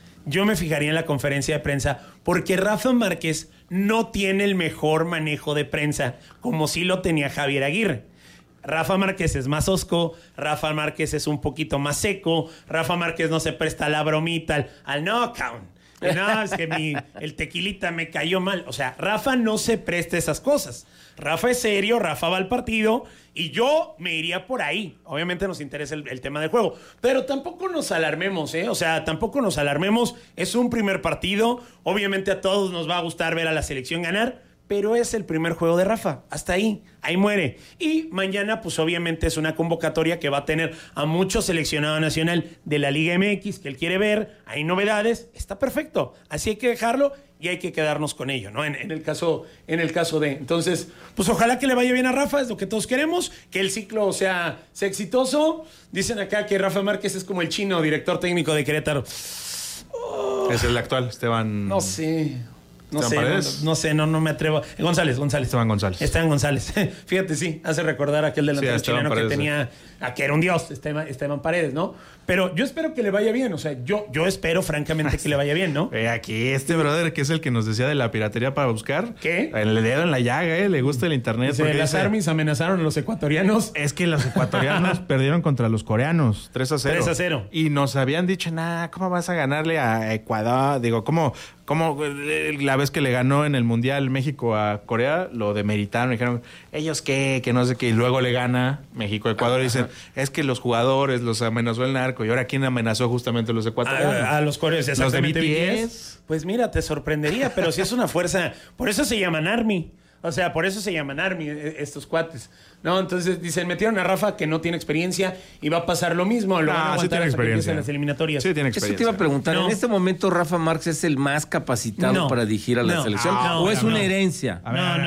Porque Rafa Márquez no tiene el mejor manejo de prensa como sí lo tenía Javier Aguirre. Rafa Márquez es más hosco, Rafa Márquez es un poquito más seco, Rafa Márquez no se presta a la bromita, al knockout. No, es que el tequilita me cayó mal. O sea, Rafa no se presta a esas cosas. Rafa es serio, Rafa va al partido y yo me iría por ahí. Obviamente nos interesa el tema del juego, pero tampoco nos alarmemos, ¿eh? O sea, tampoco nos alarmemos. Es un primer partido. Obviamente a todos nos va a gustar ver a la selección ganar, pero es el primer juego de Rafa. Hasta ahí muere. Y mañana, pues obviamente es una convocatoria que va a tener a mucho seleccionado nacional de la Liga MX que él quiere ver. Hay novedades. Está perfecto. Así hay que dejarlo y hay que quedarnos con ello, ¿no? En el caso de... Entonces, pues ojalá que le vaya bien a Rafa. Es lo que todos queremos. Que el ciclo sea exitoso. Dicen acá que Rafa Márquez es como el chino, director técnico de Querétaro. Es el actual, Esteban... No sé... No me atrevo. González. Esteban González. Fíjate, sí, hace recordar a aquel delantero chileno Paredes, que tenía, que era un dios, Esteban Paredes, ¿no? Pero yo espero que le vaya bien, o sea, yo espero francamente que le vaya bien, ¿no? Aquí este brother que es el que nos decía de la piratería para buscar. ¿Qué? El dedo en la llaga, le gusta el internet. Las armies amenazaron a los ecuatorianos. Es que los ecuatorianos perdieron contra los coreanos, 3-0. 3-0. Y nos habían dicho, ¿cómo vas a ganarle a Ecuador? Digo, ¿cómo la vez que le ganó en el Mundial México a Corea, lo demeritaron, dijeron, ellos qué, que no sé qué, y luego le gana México a Ecuador y dicen, es que los jugadores los amenazó el narco, y ahora ¿quién amenazó justamente a los ecuatorianos? A los coreanos, exactamente. Los de BTS. Pues mira, te sorprendería, pero sí es una fuerza, por eso se llaman Army. O sea, por eso se llaman Army estos cuates. No, entonces dicen, metieron a Rafa que no tiene experiencia y va a pasar lo mismo. Lo van a aguantar sí tiene hasta que experiencia empiecen las eliminatorias. Sí tiene experiencia. Eso te iba a preguntar. No. ¿En este momento Rafa Márquez es el más capacitado para dirigir a la selección? ¿O es una herencia?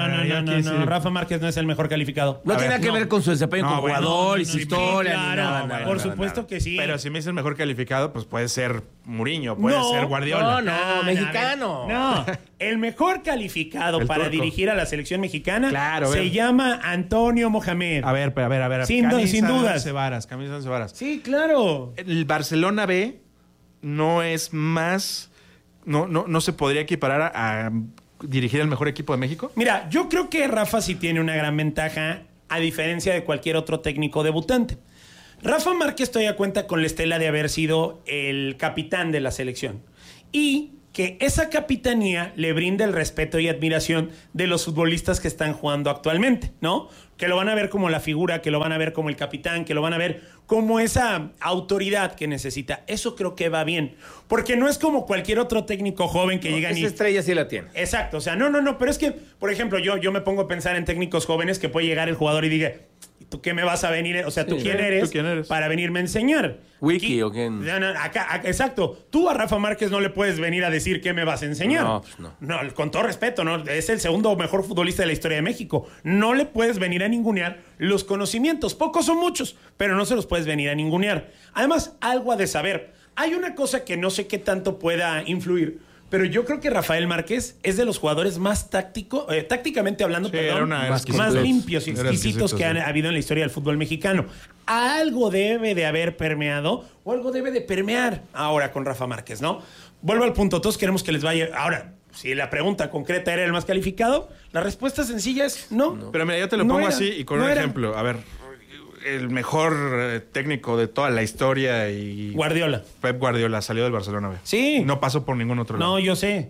No. Rafa Márquez no es el mejor calificado. No tiene nada que ver con su desempeño como jugador y su historia. Claro, por supuesto que sí. Pero si me dices el mejor calificado, pues puede ser Mourinho, puede ser Guardiola. No, mexicano. No, el mejor calificado para dirigir a la selección mexicana se llama Antonio Mohamed. A ver. Sin dudas. Camisa 11 varas. Sí, claro. El Barcelona B no es más... No se podría equiparar a dirigir el mejor equipo de México. Mira, yo creo que Rafa sí tiene una gran ventaja a diferencia de cualquier otro técnico debutante. Rafa Márquez todavía cuenta con la estela de haber sido el capitán de la selección y que esa capitanía le brinda el respeto y admiración de los futbolistas que están jugando actualmente, ¿no? Que lo van a ver como la figura, que lo van a ver como el capitán, que lo van a ver como esa autoridad que necesita. Eso creo que va bien, porque no es como cualquier otro técnico joven que llega esa estrella sí la tiene. Exacto, o sea, no, pero es que, por ejemplo, yo me pongo a pensar en técnicos jóvenes que puede llegar el jugador y diga, ¿y tú qué me vas a venir? O sea, ¿tú quién eres para venirme a enseñar? ¿Wiki o quién? Acá, exacto. Tú a Rafa Márquez no le puedes venir a decir qué me vas a enseñar. No, pues no. No, con todo respeto, ¿no? Es el segundo mejor futbolista de la historia de México. No le puedes venir a ningunear los conocimientos. Pocos o muchos, pero no se los puedes venir a ningunear. Además, algo ha de saber. Hay una cosa que no sé qué tanto pueda influir, pero yo creo que Rafael Márquez es de los jugadores más tácticamente hablando, más limpios y exquisitos que han habido en la historia del fútbol mexicano. Algo debe de haber permeado o algo debe de permear ahora con Rafa Márquez, ¿no? Vuelvo al punto, todos queremos que les vaya... Ahora, si la pregunta concreta era el más calificado, la respuesta sencilla es no. Pero mira, yo te lo pongo así y con un ejemplo. A ver, el mejor técnico de toda la historia y... Guardiola. Pep Guardiola salió del Barcelona B. Sí. No pasó por ningún otro lado. No, yo sé.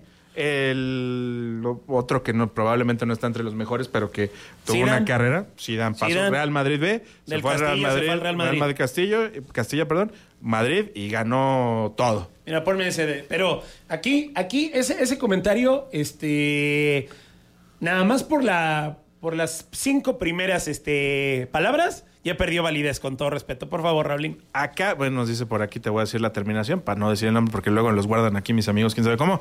El otro que probablemente no está entre los mejores, pero que tuvo Zidane. Una carrera. Zidane pasó Real Madrid B, se fue al Real Madrid Castilla, Madrid y ganó todo. Mira, ponme ese pero aquí ese comentario, nada más por las 5 primeras palabras, ya perdió validez, con todo respeto. Por favor, Raulín. Acá, bueno, nos dice por aquí, te voy a decir la terminación, para no decir el nombre, porque luego los guardan aquí mis amigos, quién sabe cómo.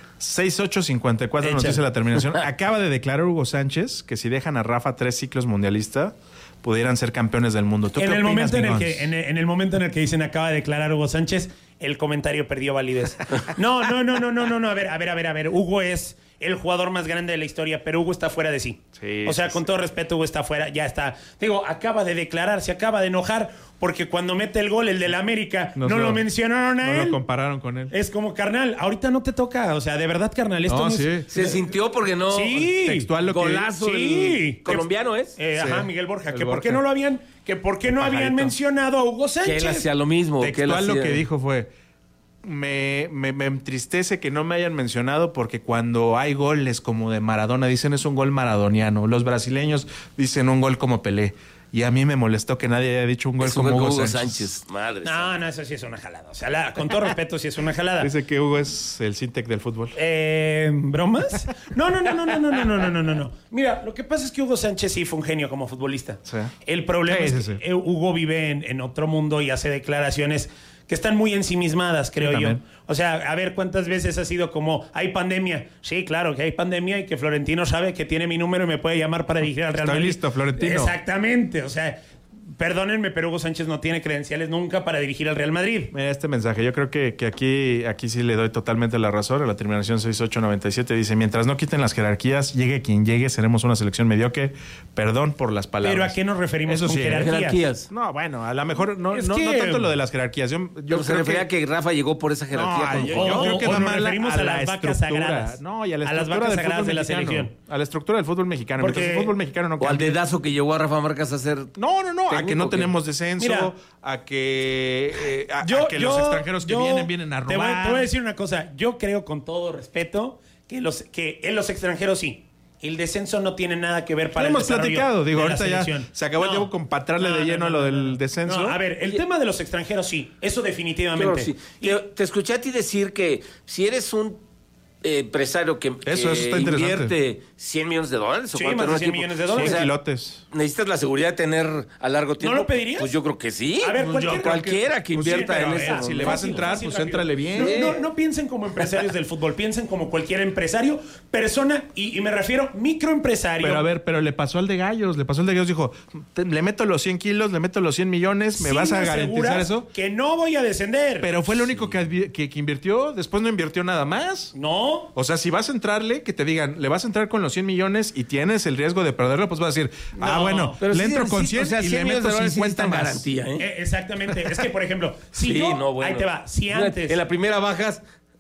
6854 nos dice la terminación. Acaba de declarar Hugo Sánchez que si dejan a Rafa 3 ciclos mundialista, pudieran ser campeones del mundo. ¿Tú en qué el opinas, momento en el momento en el que dicen acaba de declarar Hugo Sánchez, el comentario perdió validez. No. A ver. Hugo es el jugador más grande de la historia, pero Hugo está fuera de sí. O sea, con todo respeto, Hugo está fuera, ya está. Digo, acaba de declarar, se acaba de enojar, porque cuando mete el gol, el del América, no lo mencionaron a él. No lo compararon con él. Es como, carnal, ahorita no te toca. O sea, de verdad, carnal, esto no es... Se sintió porque no... Sí. Textual lo golazo. Sí. ¿Colombiano es? Ajá, Miguel Borja. Que por qué no lo habían... Que por qué no habían mencionado a Hugo Sánchez. Que él hacía lo mismo. Textual lo que dijo fue... Me entristece que no me hayan mencionado porque cuando hay goles como de Maradona, dicen es un gol maradoniano. Los brasileños dicen un gol como Pelé. Y a mí me molestó que nadie haya dicho un gol como Hugo Sánchez. Madre. No, eso sí es una jalada. O sea, con todo respeto, sí es una jalada. Dice que Hugo es el Sintec del fútbol. ¿Bromas? No. Mira, lo que pasa es que Hugo Sánchez sí fue un genio como futbolista. Sí. El problema es que Hugo vive en otro mundo y hace declaraciones que están muy ensimismadas, creo yo. O sea, a ver cuántas veces ha sido como, hay pandemia. Sí, claro que hay pandemia y que Florentino sabe que tiene mi número y me puede llamar para dirigir al Real Madrid. Estoy listo, Florentino. Exactamente, o sea... Perdónenme, pero Hugo Sánchez no tiene credenciales nunca para dirigir al Real Madrid. Mira este mensaje, yo creo que aquí sí le doy totalmente la razón. A la terminación 6897 dice, mientras no quiten las jerarquías, llegue quien llegue, seremos una selección mediocre. Perdón por las palabras. ¿Pero a qué nos referimos con jerarquías? No, bueno, a lo mejor no tanto lo de las jerarquías. Yo se refería a que Rafa llegó por esa jerarquía. Yo creo que nos referimos a las vacas sagradas. No, y a la las vacas sagradas de la selección. A la estructura del fútbol mexicano. Porque el fútbol mexicano no cambia. O al dedazo que llevó a Rafa Márquez a hacer... No, a que no tenemos descenso. Mira, a que los extranjeros que vienen a robar. Te voy a decir una cosa. Yo creo, con todo respeto, que en los extranjeros sí. El descenso no tiene nada que ver para el desarrollo. Hemos platicado, digo, de la ahorita selección. Ya se acabó el tiempo con patrarle de lleno a lo del descenso. No, a ver, el tema de los extranjeros sí, eso definitivamente. Claro, sí. Te escuché a ti decir que si eres un empresario que eso está invierte $100 millones sí, más de 100 millones de dólares. O sea, necesitas la seguridad de tener a largo tiempo. ¿No lo pedirías? Pues yo creo que sí. A ver, cualquiera que invierta en eso. Si le vas a entrar, pues éntrale bien. No piensen como empresarios del fútbol, piensen como cualquier empresario, persona, y me refiero microempresario. Pero le pasó al de Gallos, dijo, le meto los 100 kilos, le meto los 100 millones, ¿me vas a garantizar eso? Que no voy a descender. Pero fue lo único que invirtió, después no invirtió nada más. No. O sea, si vas a entrarle, que te digan, le vas a entrar con los 100 millones y tienes el riesgo de perderlo, pues vas a decir, bueno, pero le entro con 100 y le meto 50 más. Garantía, ¿eh? Exactamente. Es que, por ejemplo, ahí te va, si Mira, antes... en la primera bajas...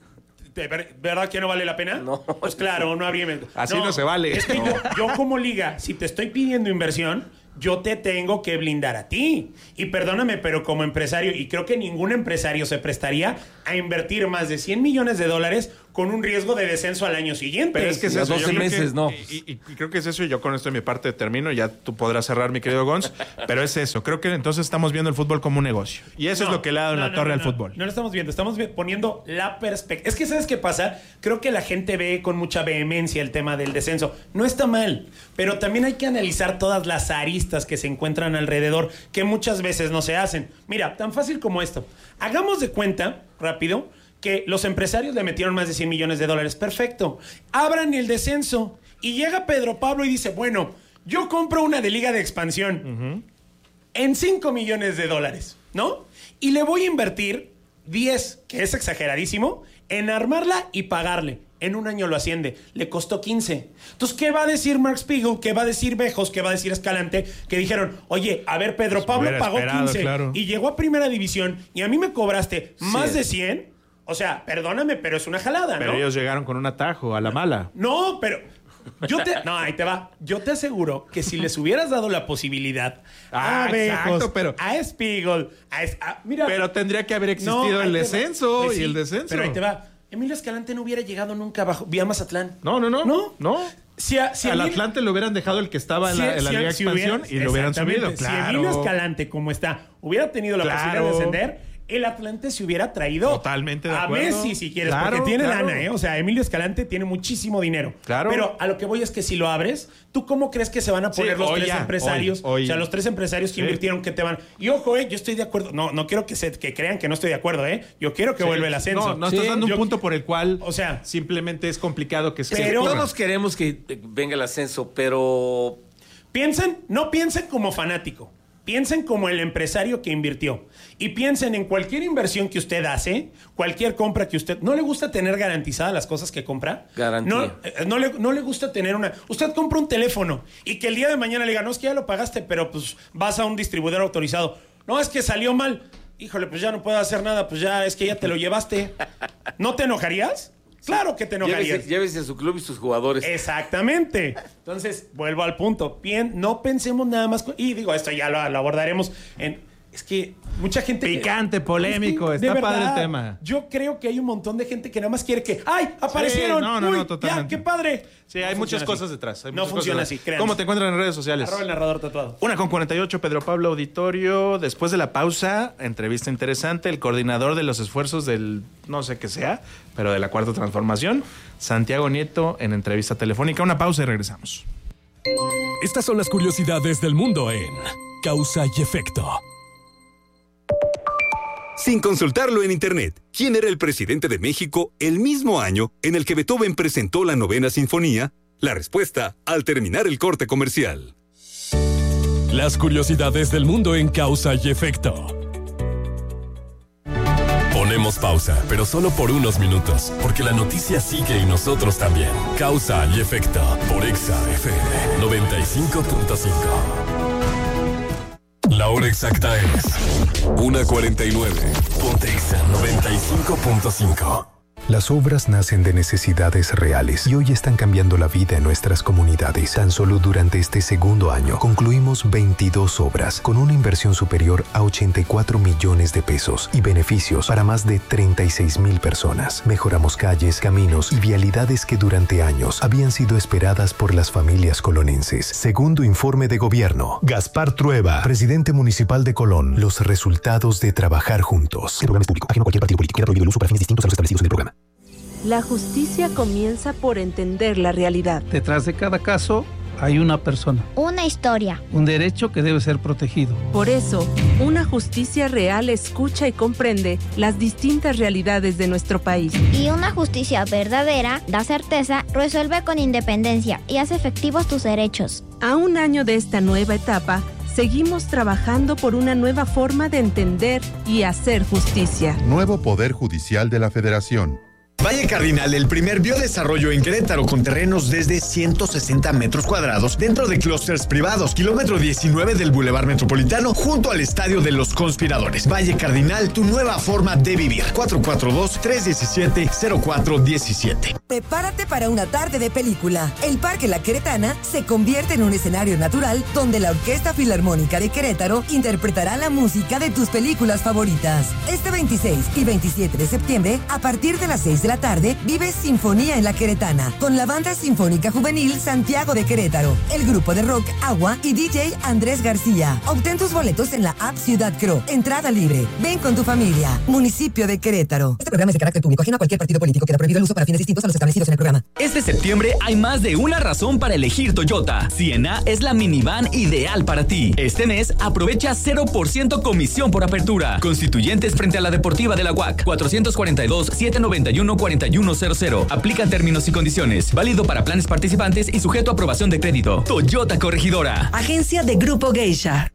¿Verdad que no vale la pena? No. Pues claro, no habría... Así no se vale. Es que yo como liga, si te estoy pidiendo inversión, yo te tengo que blindar a ti. Y perdóname, pero como empresario, y creo que ningún empresario se prestaría a invertir más de $100 millones con un riesgo de descenso al año siguiente. Pero es que es eso. 12 meses, no. Y creo que es eso, y yo con esto de mi parte termino, ya tú podrás cerrar, mi querido Gonz, pero es eso. Creo que entonces estamos viendo el fútbol como un negocio. Y eso es lo que le ha dado en la torre al fútbol. No lo estamos viendo, estamos poniendo la perspectiva. Es que, ¿sabes qué pasa? Creo que la gente ve con mucha vehemencia el tema del descenso. No está mal, pero también hay que analizar todas las aristas que se encuentran alrededor, que muchas veces no se hacen. Mira, tan fácil como esto. Hagamos de cuenta, rápido, que los empresarios le metieron más de $100 millones. Perfecto. Abran el descenso. Y llega Pedro Pablo y dice, bueno, yo compro una de Liga de Expansión en $5 millones, ¿no? Y le voy a invertir 10, que es exageradísimo, en armarla y pagarle. En un año lo asciende. Le costó 15. Entonces, ¿qué va a decir Mark Spiegel? ¿Qué va a decir Bejos? ¿Qué va a decir Escalante? Que dijeron, oye, a ver, Pedro Pablo pagó 15 y llegó a primera división y a mí me cobraste más de 100. O sea, perdóname, pero es una jalada, ¿no? Pero ellos llegaron con un atajo a la mala. No, pero... No, ahí te va. Yo te aseguro que si les hubieras dado la posibilidad a Bejos, a Spiegel, mira... Pero tendría que haber existido el descenso y el descenso. Pero ahí te va. Emilio Escalante no hubiera llegado nunca vía Mazatlán. No. Al Atlante le hubieran dejado el que estaba en la Liga de Expansión y lo hubieran subido. Claro. Si Emilio Escalante, como está, hubiera tenido la posibilidad de descender, el Atlante se hubiera traído totalmente de acuerdo. A Messi, si quieres, porque tiene lana, ¿eh? O sea, Emilio Escalante tiene muchísimo dinero. Claro. Pero a lo que voy es que si lo abres, ¿tú cómo crees que se van a poner los tres empresarios? O sea, los tres empresarios que invirtieron, que te van... Y ojo, yo estoy de acuerdo. No quiero que crean que no estoy de acuerdo, ¿eh? Yo quiero que vuelva el ascenso. No estás dando un punto por el cual, o sea, simplemente es complicado que se... Pero todos queremos que venga el ascenso, pero... No piensen como fanático. Piensen como el empresario que invirtió. Y piensen en cualquier inversión que usted hace, cualquier compra que usted... ¿No le gusta tener garantizadas las cosas que compra? Garantía. No le gusta tener una... Usted compra un teléfono y que el día de mañana le diga, no, es que ya lo pagaste, pero pues vas a un distribuidor autorizado. No, es que salió mal. Híjole, pues ya no puedo hacer nada, pues ya es que ya te lo llevaste. ¿No te enojarías? Claro que te enojarías. Llévese a su club y sus jugadores. Exactamente. Entonces, vuelvo al punto. No pensemos nada más... Y digo, esto ya lo abordaremos en... Es que mucha gente... Picante, polémico, está padre el tema. Yo creo que hay un montón de gente que nada más quiere que... ¡Ay, aparecieron! Sí, no, totalmente. ¡Ya, qué padre! Sí, hay muchas cosas detrás. No funciona así, créanme. ¿Cómo te encuentran en redes sociales? @ el narrador tatuado. 1:48, Pedro Pablo Auditorio. Después de la pausa, entrevista interesante. El coordinador de los esfuerzos del, no sé qué sea, pero de la Cuarta Transformación, Santiago Nieto, en entrevista telefónica. Una pausa y regresamos. Estas son las curiosidades del mundo en Causa y Efecto. Sin consultarlo en internet, ¿quién era el presidente de México el mismo año en el que Beethoven presentó la Novena Sinfonía? La respuesta al terminar el corte comercial. Las curiosidades del mundo en Causa y Efecto. Ponemos pausa, pero solo por unos minutos, porque la noticia sigue y nosotros también. Causa y Efecto por Exa FM 95.5. La hora exacta es 1:49. Ponte Exa 95.5. Las obras nacen de necesidades reales y hoy están cambiando la vida en nuestras comunidades. Tan solo durante este segundo año concluimos 22 obras con una inversión superior a 84 millones de pesos y beneficios para más de 36,000 personas. Mejoramos calles, caminos y vialidades que durante años habían sido esperadas por las familias colonenses. Segundo informe de gobierno. Gaspar Trueba, presidente municipal de Colón. Los resultados de trabajar juntos. El programa es público, ajeno a cualquier partido político. Queda prohibido el uso para fines distintos a los establecidos en el programa. La justicia comienza por entender la realidad. Detrás de cada caso hay una persona. Una historia. Un derecho que debe ser protegido. Por eso, una justicia real escucha y comprende las distintas realidades de nuestro país. Y una justicia verdadera da certeza, resuelve con independencia y hace efectivos tus derechos. A un año de esta nueva etapa, seguimos trabajando por una nueva forma de entender y hacer justicia. Nuevo Poder Judicial de la Federación. Valle Cardinal, el primer biodesarrollo en Querétaro con terrenos desde 160 metros cuadrados dentro de clústeres privados, kilómetro 19 del Boulevard Metropolitano junto al Estadio de los Conspiradores. Valle Cardinal, tu nueva forma de vivir. 442-317-0417. Prepárate para una tarde de película. El Parque La Queretana se convierte en un escenario natural donde la Orquesta Filarmónica de Querétaro interpretará la música de tus películas favoritas. Este 26 y 27 de septiembre, a partir de las 6 de la tarde, vive Sinfonía en La Queretana con la Banda Sinfónica Juvenil Santiago de Querétaro, el grupo de rock Agua y DJ Andrés García. Obtén tus boletos en la app Ciudad Cro. Entrada libre. Ven con tu familia. Municipio de Querétaro. Este programa es de carácter público, ajeno a cualquier partido político. Queda prohibido el uso para fines distintos a los establecidos en el programa. Este septiembre hay más de una razón para elegir Toyota. Siena es la minivan ideal para ti. Este mes aprovecha 0% comisión por apertura. Constituyentes frente a la Deportiva de la UAC. 442-791-4100. Aplican términos y condiciones. Válido para planes participantes y sujeto a aprobación de crédito. Toyota Corregidora. Agencia de Grupo Geisha.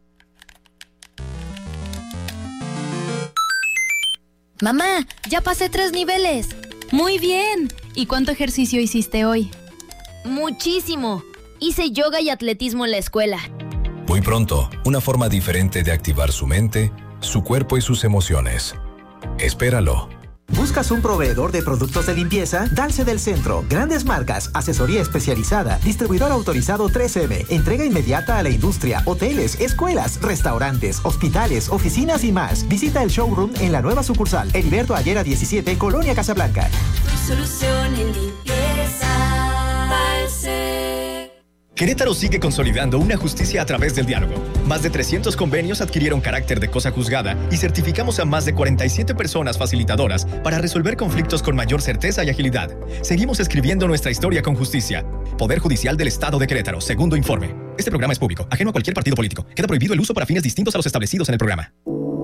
Mamá, ya pasé 3 niveles. Muy bien. ¿Y cuánto ejercicio hiciste hoy? Muchísimo. Hice yoga y atletismo en la escuela. Muy pronto, una forma diferente de activar su mente, su cuerpo y sus emociones. Espéralo. ¿Buscas un proveedor de productos de limpieza? Dalce del Centro. Grandes marcas, asesoría especializada, distribuidor autorizado 3M, entrega inmediata a la industria, hoteles, escuelas, restaurantes, hospitales, oficinas y más. Visita el showroom en la nueva sucursal, Heriberto Ayera 17, Colonia Casablanca. Tu solución en limpieza, Dalce. Querétaro sigue consolidando una justicia a través del diálogo. Más de 300 convenios adquirieron carácter de cosa juzgada y certificamos a más de 47 personas facilitadoras para resolver conflictos con mayor certeza y agilidad. Seguimos escribiendo nuestra historia con justicia. Poder Judicial del Estado de Querétaro, segundo informe. Este programa es público, ajeno a cualquier partido político. Queda prohibido el uso para fines distintos a los establecidos en el programa.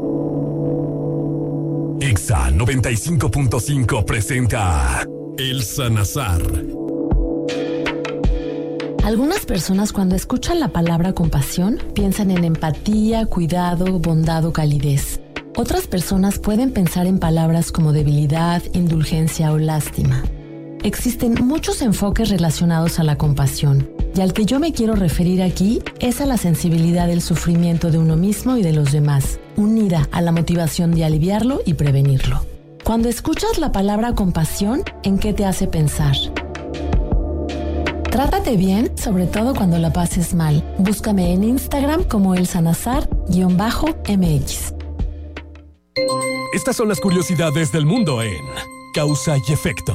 Exa 95.5 presenta El Sanazar. Algunas personas cuando escuchan la palabra compasión piensan en empatía, cuidado, bondad o calidez. Otras personas pueden pensar en palabras como debilidad, indulgencia o lástima. Existen muchos enfoques relacionados a la compasión, y al que yo me quiero referir aquí es a la sensibilidad del sufrimiento de uno mismo y de los demás, unida a la motivación de aliviarlo y prevenirlo. Cuando escuchas la palabra compasión, ¿en qué te hace pensar? Trátate bien, sobre todo cuando la pases mal. Búscame en Instagram como elsanazar_mx. Estas son las curiosidades del mundo en Causa y Efecto.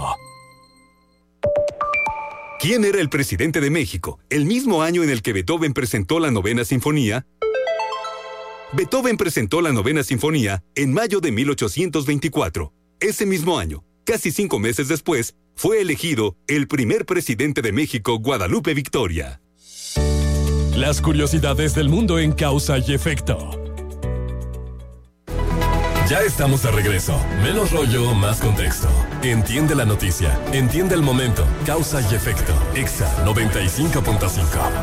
¿Quién era el presidente de México el mismo año en el que Beethoven presentó la Novena Sinfonía? Beethoven presentó la Novena Sinfonía en mayo de 1824. Ese mismo año, casi 5 meses después, fue elegido el primer presidente de México, Guadalupe Victoria. Las curiosidades del mundo en Causa y Efecto. Ya estamos de regreso. Menos rollo, más contexto. Entiende la noticia. Entiende el momento. Causa y Efecto. Exa 95.5.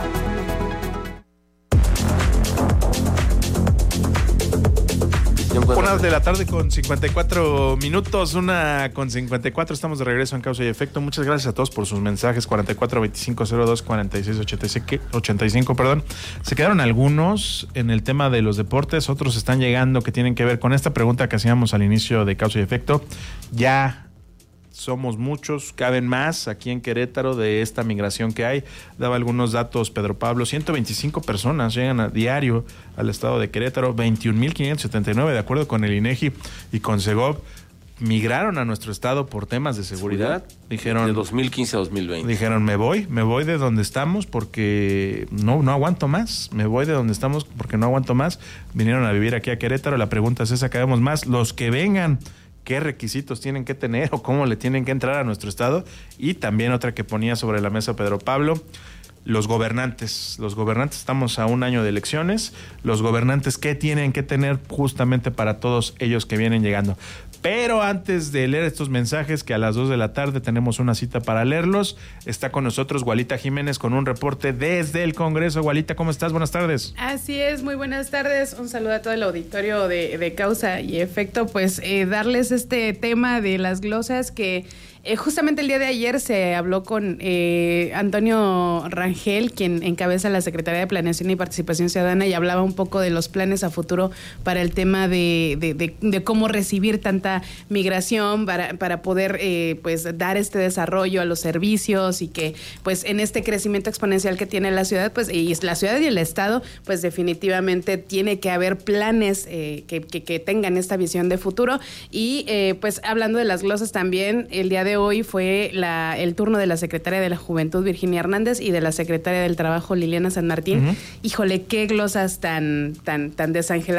1 de la tarde con 54 minutos, 1:54. Estamos de regreso en Causa y Efecto. Muchas gracias a todos por sus mensajes. 44-2502-4685, perdón. Se quedaron algunos en el tema de los deportes, otros están llegando que tienen que ver con esta pregunta que hacíamos al inicio de Causa y Efecto. Ya somos muchos, caben más aquí en Querétaro de esta migración que hay. Daba algunos datos Pedro Pablo, 125 personas llegan a diario al estado de Querétaro, 21,579 de acuerdo con el INEGI y con Segov. Migraron a nuestro estado por temas de seguridad. Dijeron, de 2015 a 2020. Dijeron, me voy de donde estamos porque no aguanto más. Me voy de donde estamos porque no aguanto más. Vinieron a vivir aquí a Querétaro. La pregunta es esa, ¿cabemos más? Los que vengan, qué requisitos tienen que tener o cómo le tienen que entrar a nuestro estado. Y también otra que ponía sobre la mesa Pedro Pablo, los gobernantes, estamos a un año de elecciones, los gobernantes, ¿qué tienen que tener justamente para todos ellos que vienen llegando? Pero antes de leer estos mensajes, que a las 2 de la tarde tenemos una cita para leerlos, está con nosotros Gualita Jiménez con un reporte desde el Congreso. Gualita, ¿cómo estás? Buenas tardes. Así es, muy buenas tardes. Un saludo a todo el auditorio de Causa y Efecto. Pues darles este tema de las glosas que justamente el día de ayer se habló con Antonio Rangel, quien encabeza la Secretaría de Planeación y Participación Ciudadana, y hablaba un poco de los planes a futuro para el tema de cómo recibir tanta migración para poder pues dar este desarrollo a los servicios, y que pues en este crecimiento exponencial que tiene la ciudad, pues y la ciudad y el estado, pues definitivamente tiene que haber planes que tengan esta visión de futuro. Y pues hablando de las glosas también, el día de hoy fue el turno de la Secretaria de la Juventud, Virginia Hernández, y de la Secretaria del Trabajo, Liliana San Martín. Híjole, qué glosas tan desangeladas